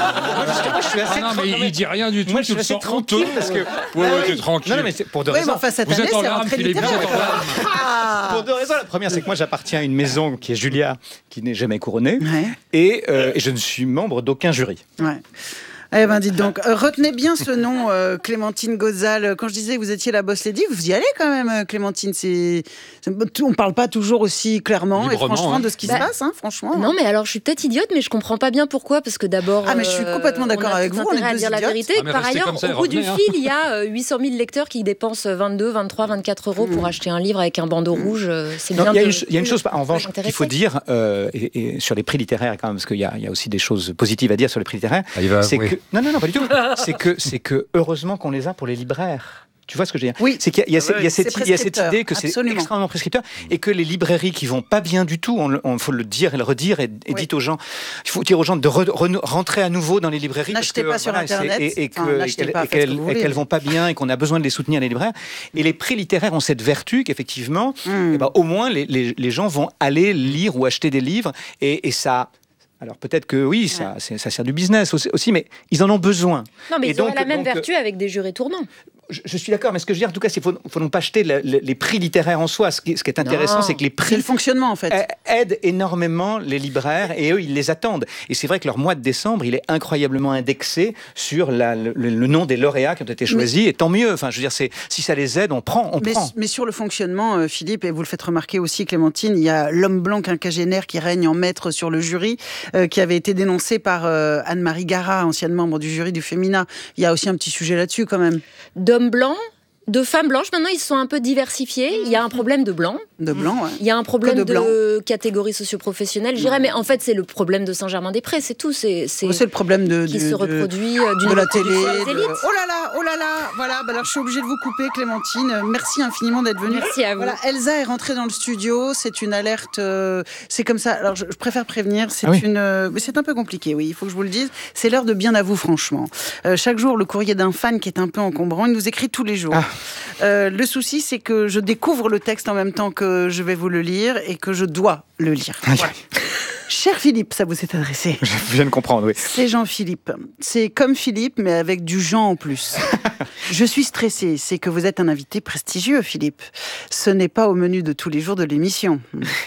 Moi, je suis assez ah non, mais il, il dit rien du tout. Moi, je suis assez tranquille parce que. Ouais, ouais, t'es tranquille. Non, non, mais c'est pour deux oui, raisons. Enfin, cette vous année, êtes en c'est larmes, Philippe, vous êtes en larmes. Pour deux raisons. La première, c'est que moi, j'appartiens à une maison qui est Julia, qui n'est jamais couronnée, ouais. et, euh, et je ne suis membre d'aucun jury. Ouais. Eh ben, dites donc, euh, retenez bien ce nom, euh, Clémentine Gozal. Quand je disais que vous étiez la boss lady, vous y allez quand même, Clémentine. C'est, c'est... on ne parle pas toujours aussi clairement librement, et franchement hein. de ce qui bah, se passe, hein, franchement. Non, mais alors je suis peut-être idiote, mais je comprends pas bien pourquoi, parce que d'abord. Ah, mais je suis complètement d'accord avec vous. On est à deux dire la idiotes. vérité. Ah, Par ailleurs, ça, au bout du hein. fil, il y a euh, huit cent mille lecteurs qui dépensent vingt-deux, vingt-trois, vingt-quatre euros mmh. pour acheter un livre avec un bandeau mmh. rouge. C'est non, bien. Il y, de, y a une chose, en revanche, qu'il faut dire, euh, et, et sur les prix littéraires quand même, parce qu'il y a, il y a aussi des choses positives à dire sur les prix littéraires. Ah, va, c'est oui. que non, non, non, pas du tout. c'est que c'est que heureusement qu'on les a pour les libraires. Tu vois ce que je veux dire? Oui. C'est qu'il y a, il y a, Ah ouais, il y a cette, c'est il y a cette idée que absolument. c'est extrêmement prescripteur et que les librairies qui vont pas bien du tout, on, on faut le dire et le redire et, et Oui. dites aux gens, il faut dire aux gens de re, re, rentrer à nouveau dans les librairies. N'achetez parce que, pas sur Internet. Et, et, Enfin, que, n'achetez et, pas, et faites ce que qu'elles, vous et voulez. qu'elles vont pas bien et qu'on a besoin de les soutenir, les libraires. Et les prix littéraires ont cette vertu qu'effectivement, mm. eh ben, au moins les, les, les gens vont aller lire ou acheter des livres et, et ça. Alors peut-être que oui, ça, c'est, ça sert du business aussi, mais ils en ont besoin. Non, mais et ils donc, auraient la même donc, vertu avec des jurés tournants. Je, je suis d'accord, mais ce que je veux dire, en tout cas, il faut, faut non pas acheter le, le, les prix littéraires en soi. Ce qui, ce qui est intéressant, Non. c'est que les prix... C'est le fonctionnement, en fait. aident énormément les libraires et eux, ils les attendent. Et c'est vrai que leur mois de décembre, il est incroyablement indexé sur la, le, le nom des lauréats qui ont été choisis, mais, et tant mieux. Enfin, je veux dire, c'est, si ça les aide, on prend, on mais, prend. Mais sur le fonctionnement, euh, Philippe, et vous le faites remarquer aussi, Clémentine, il y a l'homme blanc quinquagénaire qui règne en maître sur le jury, euh, qui avait été dénoncé par euh, Anne-Marie Gara, ancienne membre du jury du Féminin. Il y a aussi un petit sujet là-dessus, quand même. D'hommes blancs, de femmes blanches, maintenant ils se sont un peu diversifiés. Il y a un problème de blanc. De blanc, ouais. Il y a un problème de, de, de catégorie socio-professionnelle, je dirais, mais en fait c'est le problème de Saint-Germain-des-Prés, c'est tout. C'est, c'est, c'est le problème de, qui de, se reproduit de, d'une de la télé. de... De... Oh là là, oh là là. Voilà, bah alors je suis obligée de vous couper, Clémentine. Merci infiniment d'être venue. Merci à vous. Voilà, Elsa est rentrée dans le studio. C'est une alerte. Euh, c'est comme ça. Alors je, je préfère prévenir. C'est ah oui. une. Euh, mais c'est un peu compliqué. Oui, il faut que je vous le dise. C'est l'heure de bien à vous, franchement. Euh, chaque jour, le courrier d'un fan qui est un peu encombrant. Il nous écrit tous les jours. Ah. Euh, le souci, c'est que je découvre le texte en même temps que je vais vous le lire et que je dois le lire. Voilà. Cher Philippe, ça vous est adressé. Je viens de comprendre, oui. C'est Jean-Philippe. C'est comme Philippe, mais avec du Jean en plus. Je suis stressée. C'est que vous êtes un invité prestigieux, Philippe. Ce n'est pas au menu de tous les jours de l'émission.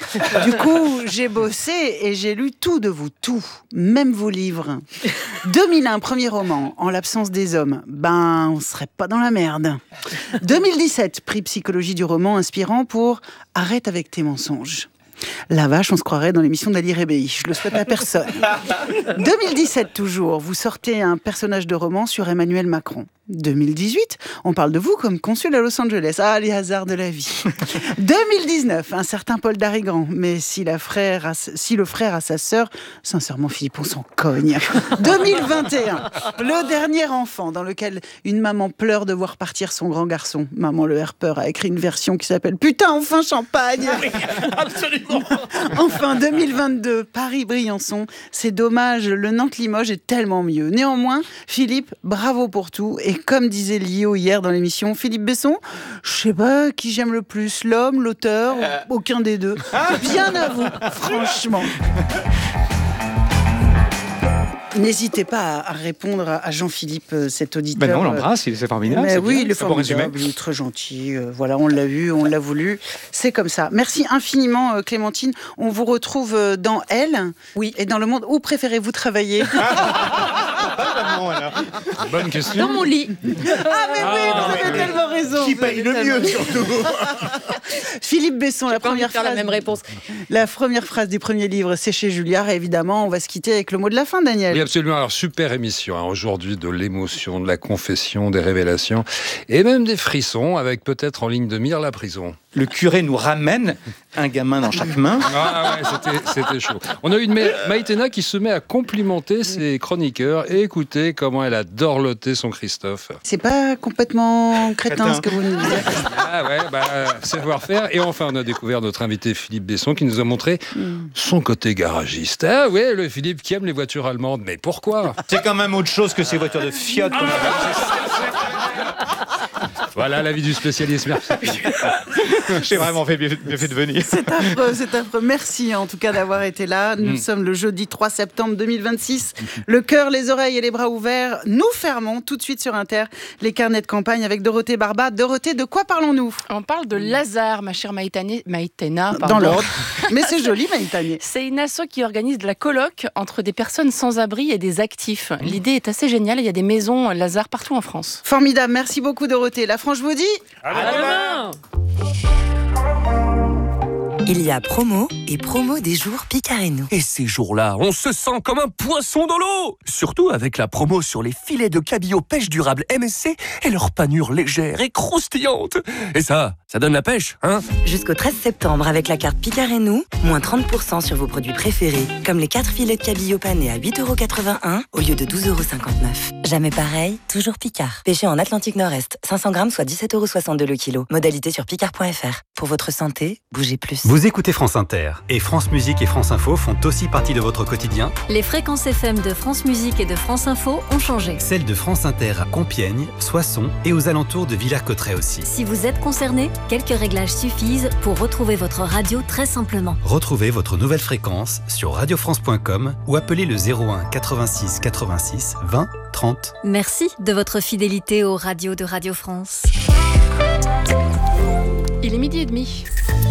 Du coup, j'ai bossé et j'ai lu tout de vous, tout. Même vos livres. deux mille un, premier roman, En l'absence des hommes. Ben, on serait pas dans la merde. deux mille dix-sept, prix psychologie du roman inspirant pour Arrête avec tes mensonges. La vache, on se croirait dans l'émission d'Ali Rebéi. Je le souhaite à personne. deux mille dix-sept toujours, vous sortez un personnage de roman sur Emmanuel Macron. deux mille dix-huit, on parle de vous comme consul à Los Angeles. Ah, les hasards de la vie. deux mille dix-neuf, un certain Paul Darigrand. Mais si, la frère a, si le frère a sa sœur, sincèrement, Philippe, on s'en cogne. deux mille vingt et un, le dernier enfant, dans lequel une maman pleure de voir partir son grand garçon. Maman Le Herpeur a écrit une version qui s'appelle « Putain, enfin champagne !» Absolument. Enfin, deux mille vingt-deux, Paris-Briançon. C'est dommage, le Nantes-Limoges est tellement mieux. Néanmoins, Philippe, bravo pour tout. Et comme disait Lio hier dans l'émission, Philippe Besson, je sais pas qui j'aime le plus, l'homme, l'auteur, euh... aucun des deux. Bien à vous, franchement. N'hésitez pas à répondre à Jean-Philippe, cet auditeur. Ben non, on l'embrasse, c'est formidable. Mais c'est oui, bien, il est formidable, il est très gentil. Euh, voilà, on l'a vu, on l'a voulu. C'est comme ça. Merci infiniment, euh, Clémentine. On vous retrouve euh, dans Elle. Oui. Et dans le monde. Où préférez-vous travailler? Bonne question. Dans mon lit. Ah, mais oui, Ah, vous avez oui. tellement raison. Qui paye le mieux, surtout. Philippe Besson, la première faire phrase. la même réponse. La première phrase du premier livre, c'est chez Julliard. Et évidemment, on va se quitter avec le mot de la fin, Daniel. Oui, absolument. Alors, super émission hein, aujourd'hui, de l'émotion, de la confession, des révélations et même des frissons, avec peut-être en ligne de mire la prison. Le curé nous ramène un gamin dans chaque main. Ah ouais, c'était, c'était chaud. On a eu une Ma- Maïtena qui se met à complimenter ses chroniqueurs et écoutez comment elle a dorloté son Christophe. C'est pas complètement crétin, Crétin. ce que vous nous dites. Ah ouais, bah, savoir-faire. Et enfin, on a découvert notre invité Philippe Besson qui nous a montré son côté garagiste. Ah ouais, le Philippe qui aime les voitures allemandes. Mais pourquoi? C'est quand même autre chose que ces voitures de Fiat. qu'on a- Voilà l'avis du spécialiste. Merci. J'ai vraiment fait bien, bien fait de venir. C'est affreux, c'est affreux. Merci en tout cas d'avoir été là. Nous Mm. sommes le jeudi trois septembre deux mille vingt-six. Le cœur, les oreilles et les bras ouverts. Nous fermons tout de suite sur Inter les carnets de campagne avec Dorothée Barba. Dorothée, de quoi parlons-nous? On parle de Lazare, ma chère Maïtane- Maïtena. Dans pardon. l'ordre. Mais c'est joli, Maïtane. C'est une asso qui organise de la colloque entre des personnes sans abri et des actifs. L'idée est assez géniale. Il y a des maisons Lazare partout en France. Formidable. Merci beaucoup, Dorothée. La France vous dit À demain. Il y a promo et promo des jours Picareno. Et ces jours-là, on se sent comme un poisson dans l'eau. Surtout avec la promo sur les filets de cabillaud pêche durable M S C et leur panure légère et croustillante. Et ça, Ça donne la pêche, hein? Jusqu'au treize septembre, avec la carte Picard et nous, moins trente pour cent sur vos produits préférés, comme les quatre filets de cabillaud panés à huit euros quatre-vingt-un au lieu de douze euros cinquante-neuf. Jamais pareil, toujours Picard. Pêché en Atlantique Nord-Est, cinq cents grammes, soit dix-sept euros soixante-deux le kilo. Modalité sur picard point f r. Pour votre santé, bougez plus. Vous écoutez France Inter, et France Musique et France Info font aussi partie de votre quotidien. Les fréquences F M de France Musique et de France Info ont changé. Celles de France Inter à Compiègne, Soissons et aux alentours de Villers-Cotterêts aussi. Si vous êtes concerné, quelques réglages suffisent pour retrouver votre radio très simplement. Retrouvez votre nouvelle fréquence sur radio france point com ou appelez le zéro un quatre-vingt-six quatre-vingt-six vingt trente. Merci de votre fidélité aux radios de Radio France. Il est midi et demi.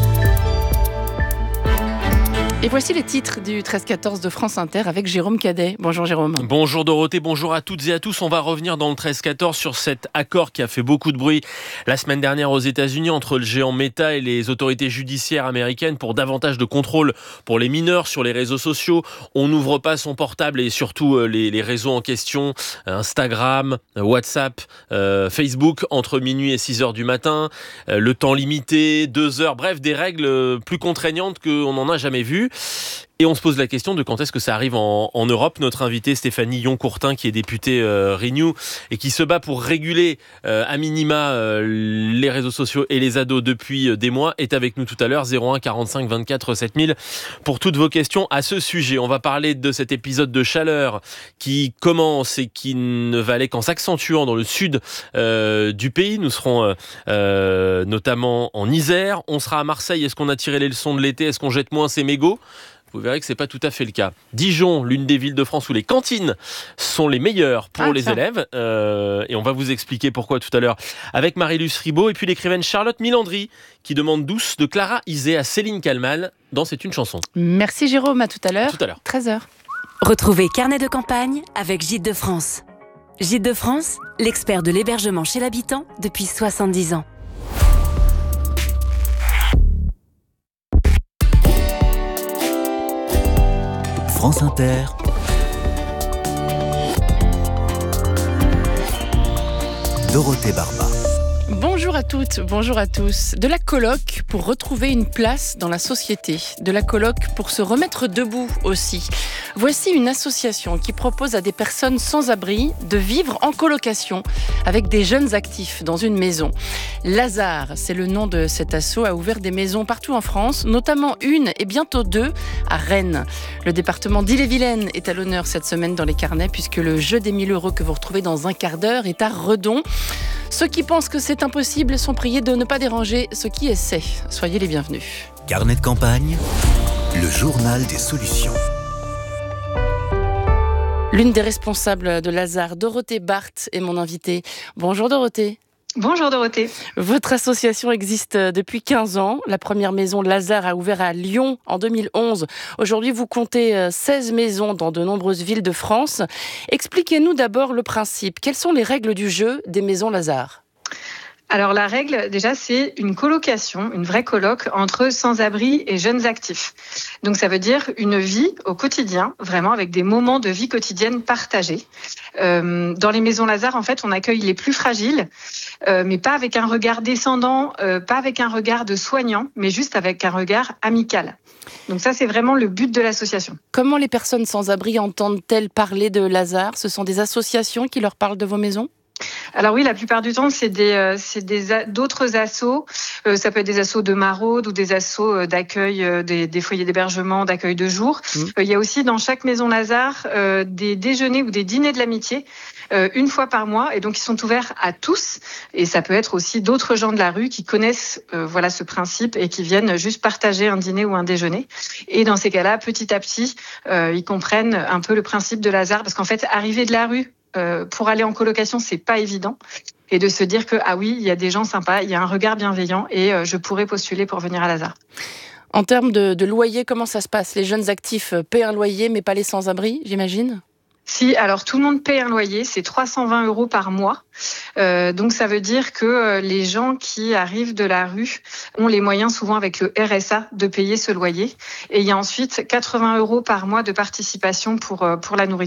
Et voici les titres du treize quatorze de France Inter avec Jérôme Cadet. Bonjour Jérôme. Bonjour Dorothée, bonjour à toutes et à tous. On va revenir dans le treize quatorze sur cet accord qui a fait beaucoup de bruit la semaine dernière aux États-Unis entre le géant Meta et les autorités judiciaires américaines pour davantage de contrôle pour les mineurs sur les réseaux sociaux. On n'ouvre pas son portable et surtout les, les réseaux en question, Instagram, WhatsApp, euh, Facebook, entre minuit et six heures du matin, euh, le temps limité, deux heures, bref, des règles plus contraignantes qu'on n'en a jamais vues. Et on se pose la question de quand est-ce que ça arrive en, en Europe. Notre invitée Stéphanie Yon-Courtin, qui est députée euh, Renew et qui se bat pour réguler euh, à minima euh, les réseaux sociaux et les ados depuis euh, des mois, est avec nous tout à l'heure. zéro un quarante-cinq vingt-quatre sept mille pour toutes vos questions à ce sujet. On va parler de cet épisode de chaleur qui commence et qui ne va aller qu'en s'accentuant dans le sud euh, du pays. Nous serons euh, euh, notamment en Isère. On sera à Marseille. Est-ce qu'on a tiré les leçons de l'été? Est-ce qu'on jette moins ses mégots? Vous verrez que c'est pas tout à fait le cas. Dijon, l'une des villes de France où les cantines sont les meilleures pour ah, les ça. élèves. Euh, et on va vous expliquer pourquoi tout à l'heure avec Marie-Luce Ribaud et puis l'écrivaine Charlotte Milandry qui demande Douce de Clara Isé à Céline Kallmann dans C'est une chanson. Merci Jérôme, à tout à l'heure. À tout à l'heure. treize heures. Retrouvez Carnet de campagne avec Gîtes de France. Gîtes de France, l'expert de l'hébergement chez l'habitant depuis soixante-dix ans. France Inter. Dorothée Barba. Bonjour à toutes, bonjour à tous. De la coloc pour retrouver une place dans la société. De la coloc pour se remettre debout aussi. Voici une association qui propose à des personnes sans abri de vivre en colocation avec des jeunes actifs dans une maison. Lazare, c'est le nom de cet asso, a ouvert des maisons partout en France, notamment une et bientôt deux à Rennes. Le département d'Ille-et-Vilaine est à l'honneur cette semaine dans les carnets puisque le jeu des mille euros que vous retrouvez dans un quart d'heure est à Redon. Ceux qui pensent que c'est impossible sont priés de ne pas déranger ceux qui essaient. Soyez les bienvenus. Carnet de campagne, le journal des solutions. L'une des responsables de Lazare, Dorothée Barthes, est mon invitée. Bonjour Dorothée. Bonjour Dorothée. Votre association existe depuis quinze ans. La première maison Lazare a ouvert à Lyon en deux mille onze. Aujourd'hui, vous comptez seize maisons dans de nombreuses villes de France. Expliquez-nous d'abord le principe. Quelles sont les règles du jeu des maisons Lazare ? Alors la règle, déjà, c'est une colocation, une vraie coloc entre sans-abri et jeunes actifs. Donc ça veut dire une vie au quotidien, vraiment avec des moments de vie quotidienne partagés. Euh, dans les maisons Lazare, en fait, on accueille les plus fragiles, euh, mais pas avec un regard descendant, euh, pas avec un regard de soignant, mais juste avec un regard amical. Donc ça, c'est vraiment le but de l'association. Comment les personnes sans-abri entendent-elles parler de Lazare ? Ce sont des associations qui leur parlent de vos maisons ? Alors oui, la plupart du temps, c'est des, euh, c'est des d'autres assos. Euh, ça peut être des assos de maraude ou des assos d'accueil, euh, des, des foyers d'hébergement, d'accueil de jour. Mmh. Euh, il y a aussi dans chaque maison Lazare euh, des déjeuners ou des dîners de l'amitié euh, une fois par mois, et donc ils sont ouverts à tous. Et ça peut être aussi d'autres gens de la rue qui connaissent euh, voilà ce principe et qui viennent juste partager un dîner ou un déjeuner. Et dans ces cas-là, petit à petit, euh, ils comprennent un peu le principe de Lazare, parce qu'en fait, arriver de la rue Euh, pour aller en colocation, c'est pas évident. Et de se dire que, ah oui, il y a des gens sympas, il y a un regard bienveillant et euh, je pourrais postuler pour venir à Lazare. En termes de, de loyer, comment ça se passe ? Les jeunes actifs paient un loyer, mais pas les sans-abri, j'imagine ? Si, alors tout le monde paie un loyer, c'est trois cent vingt euros par mois. Euh, donc ça veut dire que euh, les gens qui arrivent de la rue ont les moyens, souvent avec le R S A, de payer ce loyer. Et il y a ensuite quatre-vingts euros par mois de participation pour, euh, pour la nourriture.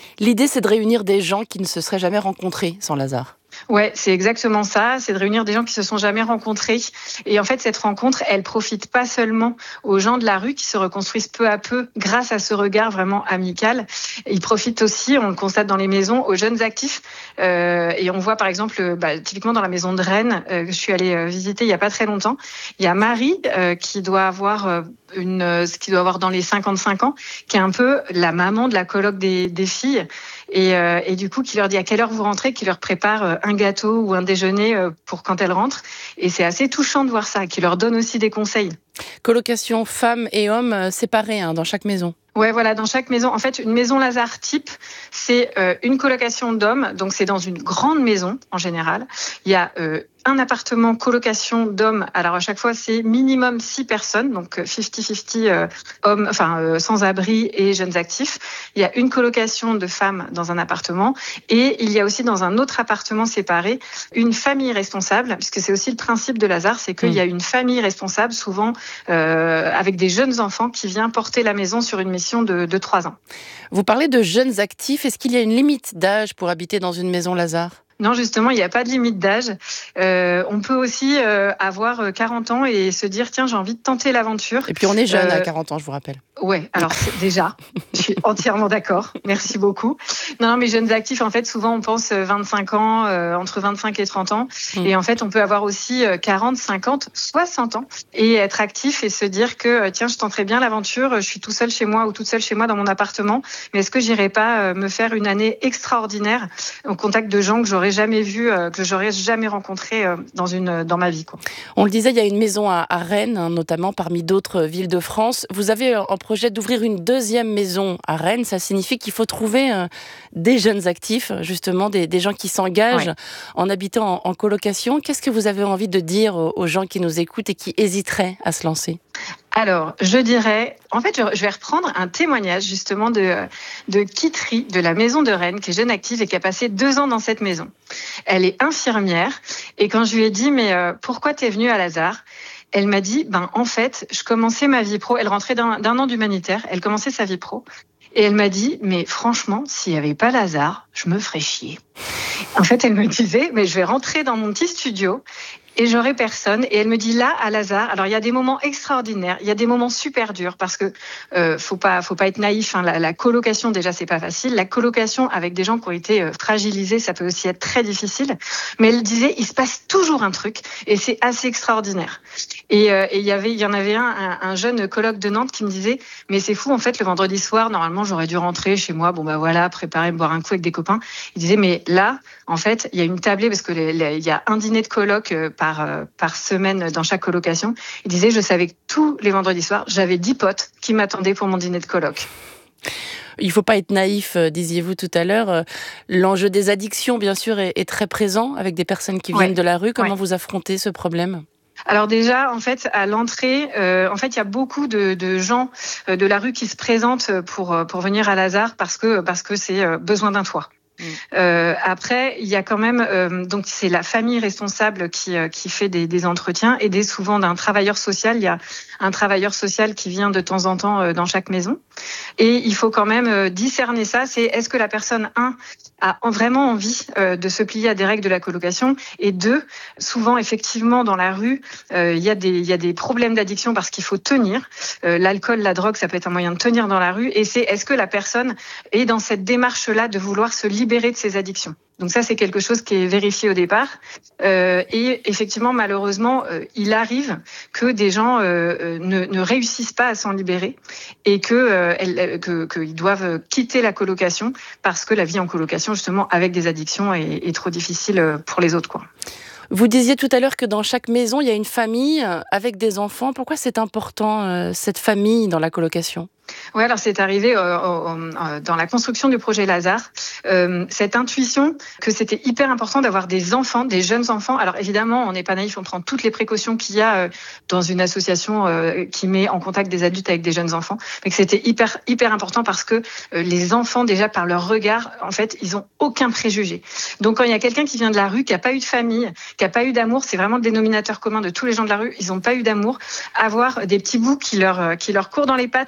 L'idée, c'est de réunir des gens qui ne se seraient jamais rencontrés sans Lazare. Ouais, c'est exactement ça. C'est de réunir des gens qui se sont jamais rencontrés. Et en fait, cette rencontre, elle profite pas seulement aux gens de la rue qui se reconstruisent peu à peu grâce à ce regard vraiment amical. Il profite aussi, on le constate dans les maisons, aux jeunes actifs. Euh, et on voit par exemple, bah, typiquement dans la maison de Rennes, euh, que je suis allée euh, visiter il y a pas très longtemps, il y a Marie euh, qui doit avoir euh, une, euh, qui doit avoir dans les cinquante-cinq ans, qui est un peu la maman de la coloc des, des filles. Et, euh, et du coup, qui leur dit à quelle heure vous rentrez, qui leur prépare euh, un gâteau ou un déjeuner euh, pour quand elles rentrent. Et c'est assez touchant de voir ça, qui leur donne aussi des conseils. Colocation femmes et hommes euh, séparés hein, dans chaque maison. Ouais, voilà, dans chaque maison. En fait, une maison Lazare type, c'est euh, une colocation d'hommes. Donc, c'est dans une grande maison, en général. Il y a euh, un appartement colocation d'hommes. Alors, à chaque fois, c'est minimum six personnes. Donc, cinquante cinquante euh, hommes, enfin, euh, sans-abri et jeunes actifs. Il y a une colocation de femmes dans un appartement. Et il y a aussi dans un autre appartement séparé, une famille responsable, puisque c'est aussi le principe de Lazare, c'est qu'il mmh. y a une famille responsable, souvent euh, avec des jeunes enfants, qui vient porter la maison sur une mission de, de trois ans. Vous parlez de jeunes actifs. Est-ce qu'il y a une limite d'âge pour habiter dans une maison Lazare ? Non, justement, il n'y a pas de limite d'âge. Euh, on peut aussi euh, avoir quarante ans et se dire, tiens, j'ai envie de tenter l'aventure. Et puis on est jeune euh, à quarante ans, je vous rappelle. Ouais, alors déjà, je suis entièrement d'accord. Merci beaucoup. Non, non, mais jeunes actifs, en fait, souvent on pense vingt-cinq ans, euh, entre vingt-cinq et trente ans. Mmh. Et en fait, on peut avoir aussi quarante, cinquante, soixante ans et être actif et se dire que, tiens, je tenterai bien l'aventure, je suis tout seul chez moi ou toute seule chez moi dans mon appartement, mais est-ce que j'irai pas me faire une année extraordinaire au contact de gens que j'aurais jamais vu, euh, que j'aurais jamais rencontré euh, dans une dans ma vie, quoi. On le disait, il y a une maison à, à Rennes, hein, notamment parmi d'autres villes de France. Vous avez en projet d'ouvrir une deuxième maison à Rennes. Ça signifie qu'il faut trouver euh, des jeunes actifs, justement, des, des gens qui s'engagent ouais. en habitant en, en colocation. Qu'est-ce que vous avez envie de dire aux, aux gens qui nous écoutent et qui hésiteraient à se lancer ? Alors, je dirais, en fait, je vais reprendre un témoignage justement de, de Kitry, de la maison de Rennes, qui est jeune active et qui a passé deux ans dans cette maison. Elle est infirmière et quand je lui ai dit, mais euh, pourquoi t'es venue à Lazare ? Elle m'a dit, ben en fait, je commençais ma vie pro, elle rentrait d'un, d'un an d'humanitaire, elle commençait sa vie pro. Et elle m'a dit, mais franchement, s'il n'y avait pas Lazare, je me ferais chier. En fait, elle me disait, mais je vais rentrer dans mon petit studio et j'aurai personne. Et elle me dit là, à Lazare, alors il y a des moments extraordinaires, il y a des moments super durs parce que euh, faut pas, faut pas être naïf. Hein, la, la colocation déjà c'est pas facile. La colocation avec des gens qui ont été euh, fragilisés, ça peut aussi être très difficile. Mais elle disait, il se passe toujours un truc et c'est assez extraordinaire. Et euh, il y avait, il y en avait un, un, un jeune coloc de Nantes qui me disait, mais c'est fou en fait, le vendredi soir, normalement j'aurais dû rentrer chez moi, bon bah voilà, préparer, boire un coup avec des copains. Il disait, mais là, en fait, il y a une tablée parce que les, les, il y a un dîner de coloc euh, par Par, euh, par semaine dans chaque colocation. Il disait, je savais que tous les vendredis soirs, j'avais dix potes qui m'attendaient pour mon dîner de coloc. Il ne faut pas être naïf, disiez-vous tout à l'heure. L'enjeu des addictions, bien sûr, est, est très présent avec des personnes qui viennent ouais. de la rue. Comment ouais. vous affrontez ce problème ? Alors déjà, en fait, à l'entrée, euh, en fait, il y a beaucoup de, de gens euh, de la rue qui se présentent pour, pour venir à Lazare parce que, parce que c'est euh, besoin d'un toit. Euh, après, il y a quand même euh, donc c'est la famille responsable qui euh, qui fait des, des entretiens, aidé souvent d'un travailleur social. Il y a un travailleur social qui vient de temps en temps euh, dans chaque maison, et il faut quand même euh, discerner ça. C'est est-ce que la personne un a vraiment envie euh, de se plier à des règles de la colocation, et deux, souvent effectivement dans la rue, euh, il y a des il y a des problèmes d'addiction parce qu'il faut tenir. Euh, l'alcool, la drogue, ça peut être un moyen de tenir dans la rue, et c'est est-ce que la personne est dans cette démarche-là de vouloir se libérer libérer de ses addictions. Donc ça, c'est quelque chose qui est vérifié au départ. Euh, et effectivement, malheureusement, euh, il arrive que des gens euh, ne, ne réussissent pas à s'en libérer et que, euh, elles, que, qu'ils doivent quitter la colocation parce que la vie en colocation, justement, avec des addictions, est, est trop difficile pour les autres, quoi. Vous disiez tout à l'heure que dans chaque maison, il y a une famille avec des enfants. Pourquoi c'est important, euh, cette famille dans la colocation ? Oui, alors c'est arrivé euh, euh, dans la construction du projet Lazare, euh, cette intuition que c'était hyper important d'avoir des enfants, des jeunes enfants. Alors évidemment, on n'est pas naïf, on prend toutes les précautions qu'il y a euh, dans une association euh, qui met en contact des adultes avec des jeunes enfants, mais que c'était hyper hyper important parce que euh, les enfants, déjà par leur regard, en fait, ils ont aucun préjugé. Donc quand il y a quelqu'un qui vient de la rue, qui a pas eu de famille, qui a pas eu d'amour, c'est vraiment le dénominateur commun de tous les gens de la rue. Ils ont pas eu d'amour. Avoir des petits bouts qui leur qui leur courent dans les pattes le soir quand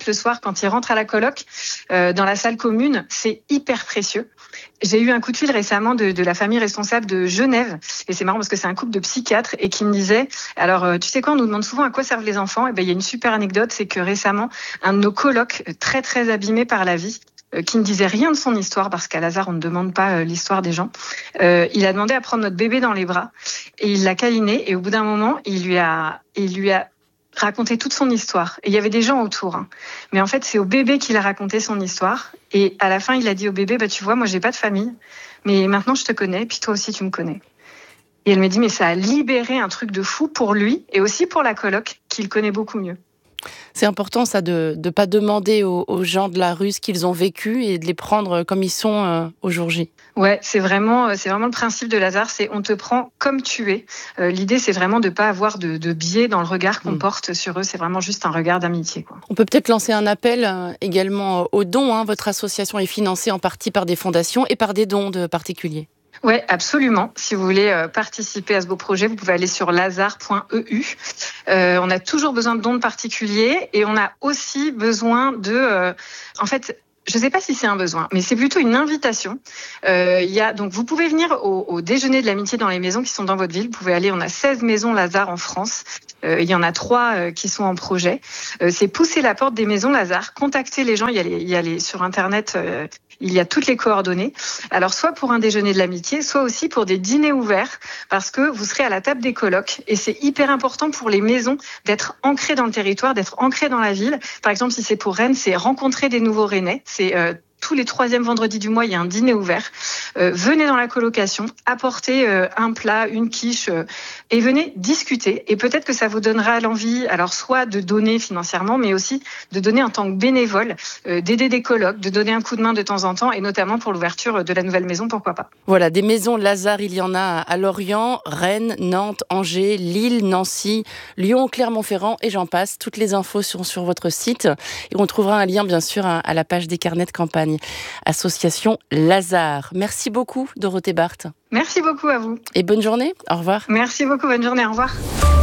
quand ils rentrent à la coloc, euh, dans la salle commune, c'est hyper précieux. J'ai eu un coup de fil récemment de, de la famille responsable de Genève, et c'est marrant parce que c'est un couple de psychiatres, et qui me disait, alors euh, tu sais quoi, on nous demande souvent à quoi servent les enfants, et ben il y a une super anecdote, c'est que récemment, un de nos colocs, très très abîmé par la vie, euh, qui ne disait rien de son histoire, parce qu'à Lazare on ne demande pas euh, l'histoire des gens, euh, il a demandé à prendre notre bébé dans les bras, et il l'a câliné, et au bout d'un moment, il lui a, il lui a raconter toute son histoire. Et il y avait des gens autour. Hein. Mais en fait, c'est au bébé qu'il a raconté son histoire. Et à la fin, il a dit au bébé, bah, tu vois, moi, j'ai pas de famille. Mais maintenant, je te connais. Puis toi aussi, tu me connais. Et elle me dit, mais ça a libéré un truc de fou pour lui et aussi pour la coloc, qu'il connaît beaucoup mieux. C'est important, ça, de ne pas demander aux, aux gens de la rue ce qu'ils ont vécu et de les prendre comme ils sont euh, au jour J. Ouais, c'est vraiment, c'est vraiment le principe de Lazare, c'est on te prend comme tu es. Euh, l'idée, c'est vraiment de ne pas avoir de, de biais dans le regard qu'on mmh. porte sur eux. C'est vraiment juste un regard d'amitié, quoi. On peut peut-être lancer un appel euh, également aux dons. Hein. Votre association est financée en partie par des fondations et par des dons de particuliers. Oui, absolument. Si vous voulez euh, participer à ce beau projet, vous pouvez aller sur lazare point e u. Euh, on a toujours besoin de dons de particuliers et on a aussi besoin de... Euh, en fait... Je ne sais pas si c'est un besoin, mais c'est plutôt une invitation. Euh, il y a, donc vous pouvez venir au, au déjeuner de l'amitié dans les maisons qui sont dans votre ville. Vous pouvez aller, on a seize maisons Lazare en France. Euh, il y en a trois euh, qui sont en projet. Euh, c'est pousser la porte des maisons Lazare, contacter les gens. Il y a les, il y a les, sur Internet, euh, il y a toutes les coordonnées. Alors soit pour un déjeuner de l'amitié, soit aussi pour des dîners ouverts, parce que vous serez à la table des colocs. Et c'est hyper important pour les maisons d'être ancrées dans le territoire, d'être ancrées dans la ville. Par exemple, si c'est pour Rennes, c'est rencontrer des nouveaux Rennais. C'est euh, tous les troisièmes vendredis du mois, il y a un dîner ouvert. Euh, venez dans la colocation, apportez euh, un plat, une quiche, euh, et venez discuter. Et peut-être que ça vous donnera l'envie, alors soit de donner financièrement, mais aussi de donner en tant que bénévole, euh, d'aider des colocs, de donner un coup de main de temps en temps, et notamment pour l'ouverture de la nouvelle maison, pourquoi pas. Voilà, des maisons Lazare, il y en a à Lorient, Rennes, Nantes, Angers, Lille, Nancy, Lyon, Clermont-Ferrand, et j'en passe. Toutes les infos sont sur votre site. Et on trouvera un lien, bien sûr, à la page des carnets de campagne. Association Lazare. Merci beaucoup, Dorothée Barthes. Merci beaucoup à vous. Et bonne journée. Au revoir. Merci beaucoup. Bonne journée. Au revoir.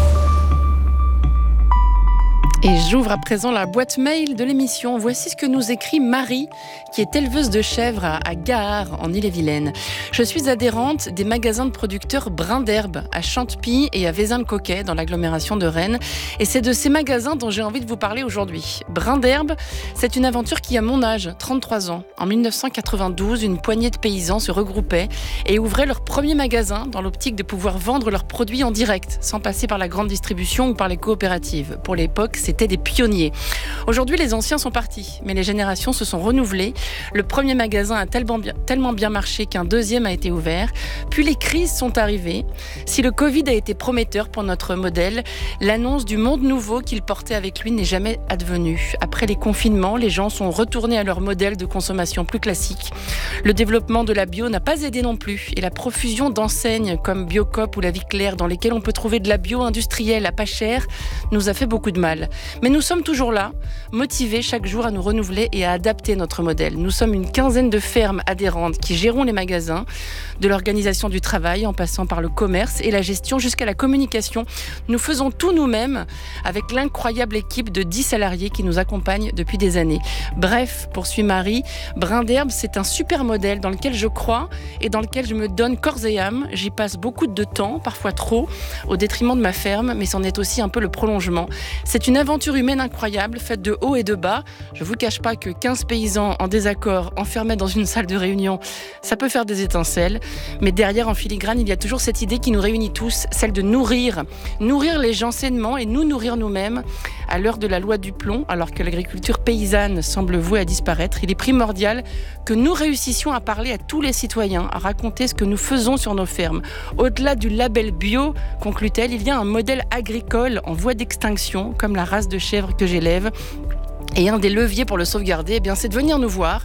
Et j'ouvre à présent la boîte mail de l'émission. Voici ce que nous écrit Marie, qui est éleveuse de chèvres à Gare, en Ille-et-Vilaine. Je suis adhérente des magasins de producteurs Brin d'Herbe, à Chantepie et à Vezin-le-Coquet, dans l'agglomération de Rennes. Et c'est de ces magasins dont j'ai envie de vous parler aujourd'hui. Brin d'Herbe, c'est une aventure qui a mon âge, trente-trois ans. En mille neuf cent quatre-vingt-douze, une poignée de paysans se regroupaient et ouvraient leur premier magasin dans l'optique de pouvoir vendre leurs produits en direct, sans passer par la grande distribution ou par les coopératives. Pour l'époque, c'est C'était des pionniers. Aujourd'hui, les anciens sont partis, mais les générations se sont renouvelées. Le premier magasin a tellement bien, tellement bien marché qu'un deuxième a été ouvert. Puis les crises sont arrivées. Si le Covid a été prometteur pour notre modèle, l'annonce du monde nouveau qu'il portait avec lui n'est jamais advenue. Après les confinements, les gens sont retournés à leur modèle de consommation plus classique. Le développement de la bio n'a pas aidé non plus. Et la profusion d'enseignes comme Biocoop ou La Vie Claire, dans lesquelles on peut trouver de la bio industrielle à pas cher, nous a fait beaucoup de mal. Mais nous sommes toujours là, motivés chaque jour à nous renouveler et à adapter notre modèle. Nous sommes une quinzaine de fermes adhérentes qui gérons les magasins, de l'organisation du travail en passant par le commerce et la gestion jusqu'à la communication. Nous faisons tout nous-mêmes avec l'incroyable équipe de dix salariés qui nous accompagnent depuis des années. Bref, poursuit Marie, Brin d'Herbe, c'est un super modèle dans lequel je crois et dans lequel je me donne corps et âme. J'y passe beaucoup de temps, parfois trop, au détriment de ma ferme, mais c'en est aussi un peu le prolongement. C'est une aventure humaine incroyable, faite de haut et de bas. Je ne vous cache pas que quinze paysans en désaccord, enfermés dans une salle de réunion, ça peut faire des étincelles. Mais derrière, en filigrane, il y a toujours cette idée qui nous réunit tous, celle de nourrir. Nourrir les gens sainement et nous nourrir nous-mêmes. À l'heure de la loi du plomb, alors que l'agriculture paysanne semble vouée à disparaître, il est primordial que nous réussissions à parler à tous les citoyens, à raconter ce que nous faisons sur nos fermes. Au-delà du label bio, conclut-elle, il y a un modèle agricole en voie d'extinction, comme la race de chèvres que j'élève. Et un des leviers pour le sauvegarder, eh bien, c'est de venir nous voir,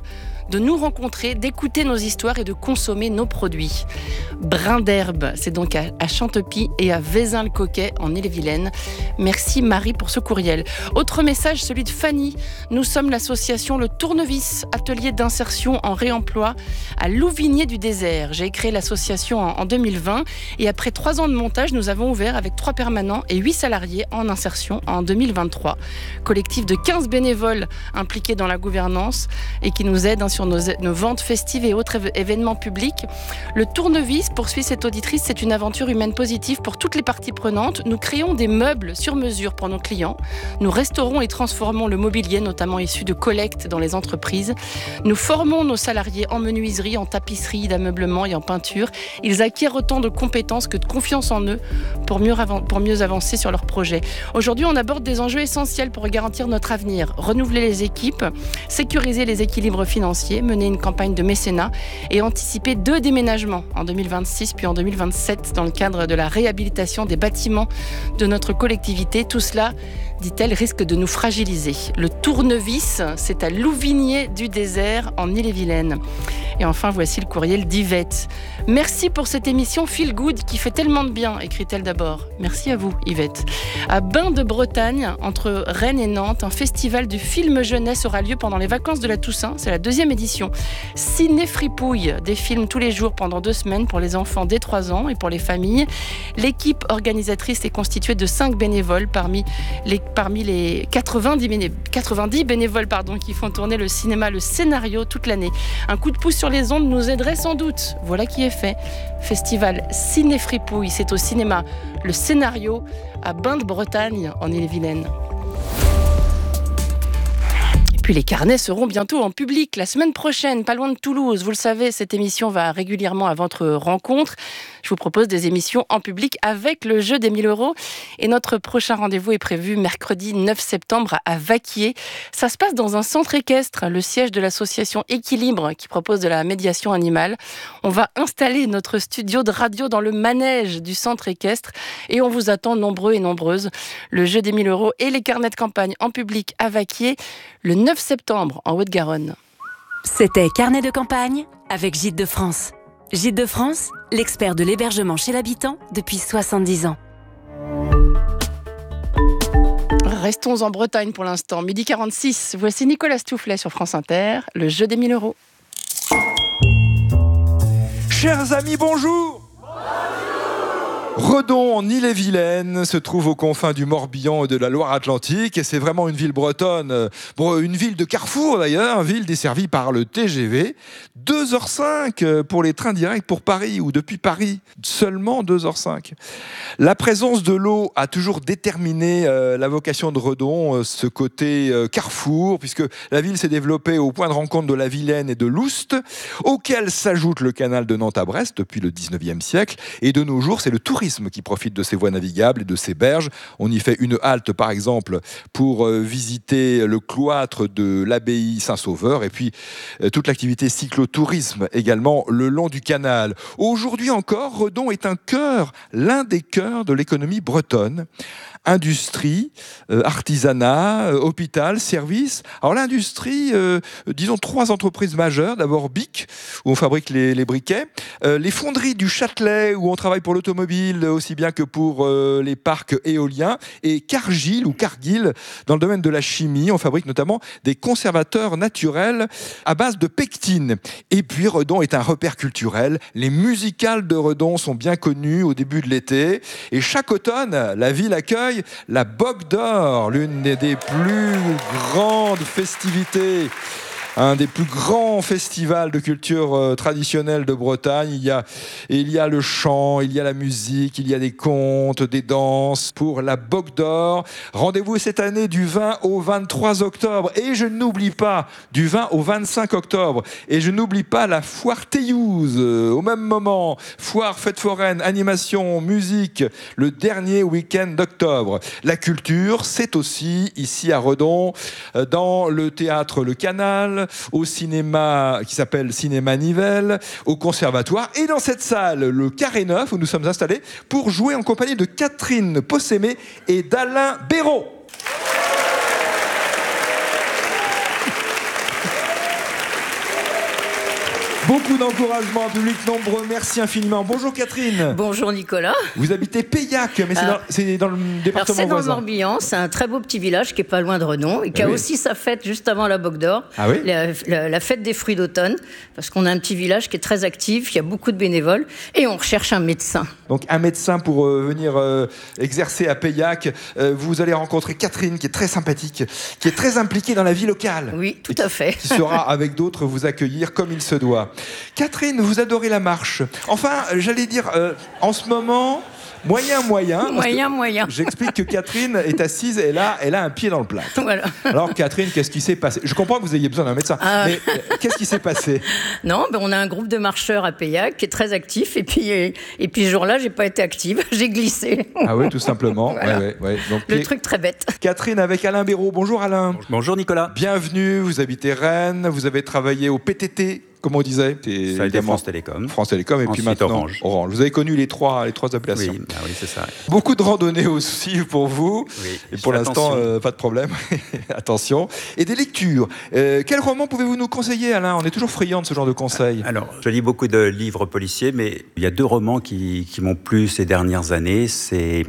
de nous rencontrer, d'écouter nos histoires et de consommer nos produits. Brin d'herbe, c'est donc à, à Chantepie et à Vézin-le-Coquet en Ille-et-Vilaine. Merci Marie pour ce courriel. Autre message, celui de Fanny. Nous sommes l'association Le Tournevis, atelier d'insertion en réemploi à Louvigné du Désert. J'ai créé l'association en, en deux mille vingt et après trois ans de montage, nous avons ouvert avec trois permanents et huit salariés en insertion en deux mille vingt-trois. Collectif de quinze bénévoles impliqués dans la gouvernance et qui nous aident hein, sur nos, nos ventes festives et autres événements publics. Le Tournevis, poursuit cette auditrice, c'est une aventure humaine positive pour toutes les parties prenantes. Nous créons des meubles sur mesure pour nos clients. Nous restaurons et transformons le mobilier, notamment issu de collectes dans les entreprises. Nous formons nos salariés en menuiserie, en tapisserie, d'ameublement et en peinture. Ils acquièrent autant de compétences que de confiance en eux pour mieux, avan- pour mieux avancer sur leurs projets. Aujourd'hui, on aborde des enjeux essentiels pour garantir notre avenir. Renouveler les équipes, sécuriser les équilibres financiers, mener une campagne de mécénat et anticiper deux déménagements en deux mille vingt-six puis en deux mille vingt-sept dans le cadre de la réhabilitation des bâtiments de notre collectivité. Tout cela, dit-elle, risque de nous fragiliser. Le Tournevis, c'est à Louvigné du Désert en Ille-et-Vilaine. Et enfin, voici le courriel d'Yvette. Merci pour cette émission Feel Good qui fait tellement de bien, écrit-elle d'abord. Merci à vous, Yvette. À Bain de Bretagne, entre Rennes et Nantes, un festival du film jeunesse aura lieu pendant les vacances de la Toussaint. C'est la deuxième édition. Ciné-fripouille, des films tous les jours pendant deux semaines pour les enfants dès trois ans et pour les familles. L'équipe organisatrice est constituée de cinq bénévoles parmi les, parmi les quatre-vingt-dix, béné, quatre-vingt-dix bénévoles pardon, qui font tourner le cinéma, le scénario toute l'année. Un coup de pouce sur les ondes nous aiderait sans doute. Voilà qui est fait. Festival Ciné-fripouille, c'est au cinéma Le Scénario à Bain de Bretagne en Ille-et-Vilaine. Puis les carnets seront bientôt en public la semaine prochaine, pas loin de Toulouse. Vous le savez, cette émission va régulièrement à votre rencontre. Je vous propose des émissions en public avec le jeu des mille euros. Et notre prochain rendez-vous est prévu mercredi neuf septembre à Vaquier. Ça se passe dans un centre équestre, le siège de l'association Équilibre qui propose de la médiation animale. On va installer notre studio de radio dans le manège du centre équestre et on vous attend nombreux et nombreuses. Le jeu des mille euros et les carnets de campagne en public à Vaquier le neuf septembre en Haute-Garonne. C'était Carnet de campagne avec Gîtes de France. Gîtes de France, l'expert de l'hébergement chez l'habitant depuis soixante-dix ans. Restons en Bretagne pour l'instant. midi quarante-six, voici Nicolas Stoufflet sur France Inter, le jeu des mille euros. Chers amis, bonjour. Redon en Ille-et-Vilaine se trouve aux confins du Morbihan et de la Loire-Atlantique et c'est vraiment une ville bretonne, bon, une ville de carrefour d'ailleurs, ville desservie par le T G V. deux heures cinq pour les trains directs pour Paris ou depuis Paris, seulement deux heures cinq. La présence de l'eau a toujours déterminé euh, la vocation de Redon, euh, ce côté euh, carrefour, puisque la ville s'est développée au point de rencontre de la Vilaine et de l'Oust, auquel s'ajoute le canal de Nantes à Brest depuis le dix-neuvième siècle et de nos jours c'est le tourisme qui profite de ces voies navigables et de ces berges. On y fait une halte, par exemple, pour euh, visiter le cloître de l'abbaye Saint-Sauveur et puis euh, toute l'activité cyclotourisme également le long du canal. Aujourd'hui encore, Redon est un cœur, l'un des cœurs de l'économie bretonne. Industrie, euh, artisanat, euh, hôpital, services. Alors l'industrie, euh, disons trois entreprises majeures. D'abord B I C, où on fabrique les, les briquets. Euh, les fonderies du Châtelet, où on travaille pour l'automobile, aussi bien que pour euh, les parcs éoliens. Et Cargill, ou Cargill, dans le domaine de la chimie. On fabrique notamment des conservateurs naturels à base de pectine. Et puis Redon est un repère culturel. Les musicales de Redon sont bien connues au début de l'été. Et chaque automne, la ville accueille la Bogue d'Or, l'une des, des plus grandes festivités, un des plus grands festivals de culture euh, traditionnelle de Bretagne. Il y a, il y a le chant, il y a la musique, il y a des contes, des danses pour la Bogue d'Or. Rendez-vous cette année du vingt au vingt-trois octobre. Et je n'oublie pas, du vingt au vingt-cinq octobre. Et je n'oublie pas la foire Théouse. Euh, au même moment, foire, fête foraine, animation, musique, le dernier week-end d'octobre. La culture, c'est aussi ici à Redon, euh, dans le théâtre Le Canal, au cinéma qui s'appelle Cinéma Nivelles, au conservatoire et dans cette salle, le Carré Neuf, où nous sommes installés pour jouer en compagnie de Catherine Possémé et d'Alain Béraud. Beaucoup d'encouragement, un public nombreux. Merci infiniment. Bonjour Catherine. Bonjour Nicolas. Vous habitez Peillac, mais c'est Alors, dans, c'est dans le département alors c'est dans le voisin. Morbihan. C'est un très beau petit village qui est pas loin de Redon et qui Eh a oui. aussi sa fête juste avant la Boque d'Or. Ah oui la, la- la fête des fruits d'automne. Parce qu'on a un petit village qui est très actif, il y a beaucoup de bénévoles et on recherche un médecin. Donc un médecin pour euh, venir euh, exercer à Peillac. Euh, vous allez rencontrer Catherine qui est très sympathique, qui est très impliquée dans la vie locale. Oui, tout à fait. Qui saura avec d'autres vous accueillir comme il se doit. Catherine, vous adorez la marche. Enfin, j'allais dire, euh, en ce moment, moyen, moyen. parce Moyen, que moyen. J'explique que Catherine est assise et là, elle a un pied dans le plat. Voilà. Alors Catherine, qu'est-ce qui s'est passé? Je comprends que vous ayez besoin d'un médecin, Ah. mais euh, qu'est-ce qui s'est passé? Non, ben on a un groupe de marcheurs à Peillac qui est très actif et puis, et, et puis ce jour-là, j'ai pas été active, j'ai glissé. Ah oui, tout simplement. Voilà. Ouais, ouais, ouais. Donc, Le et- truc très bête. Catherine avec Alain Béraud. Bonjour Alain. Bonjour Nicolas. Bienvenue, vous habitez Rennes, vous avez travaillé au P T T, comme on disait. Ça a été évidemment France Télécom. France Télécom et puis Ensuite, maintenant Orange. Vous avez connu les trois, les trois appellations. Oui, ah oui, c'est ça. Beaucoup de randonnées aussi pour vous. Oui, Et je pour fais l'instant, attention. euh, pas de problème. Attention. Et des lectures. Euh, quel roman pouvez-vous nous conseiller, Alain? On est toujours friand de ce genre de conseils. Alors, je lis beaucoup de livres policiers, mais il y a deux romans qui, qui m'ont plu ces dernières années. C'est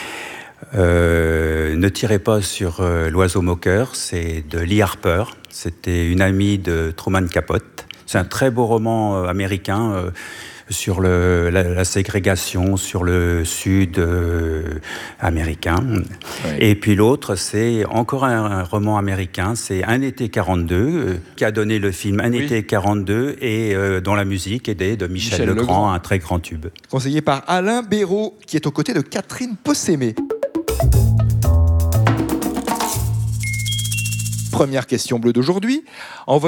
euh, Ne tirez pas sur euh, l'oiseau moqueur. C'est de Lee Harper. C'était une amie de Truman Capote. C'est un très beau roman euh, américain euh, sur le, la, la ségrégation, sur le sud euh, américain. Oui. Et puis l'autre, c'est encore un, un roman américain, c'est Un été quarante-deux, euh, qui a donné le film Un Oui. été quarante-deux, et euh, dont la musique est de Michel, Michel Legrand, Legrand. un très grand tube. Conseillé par Alain Béraud, qui est aux côtés de Catherine Possémé. Première question bleue d'aujourd'hui. Envoyez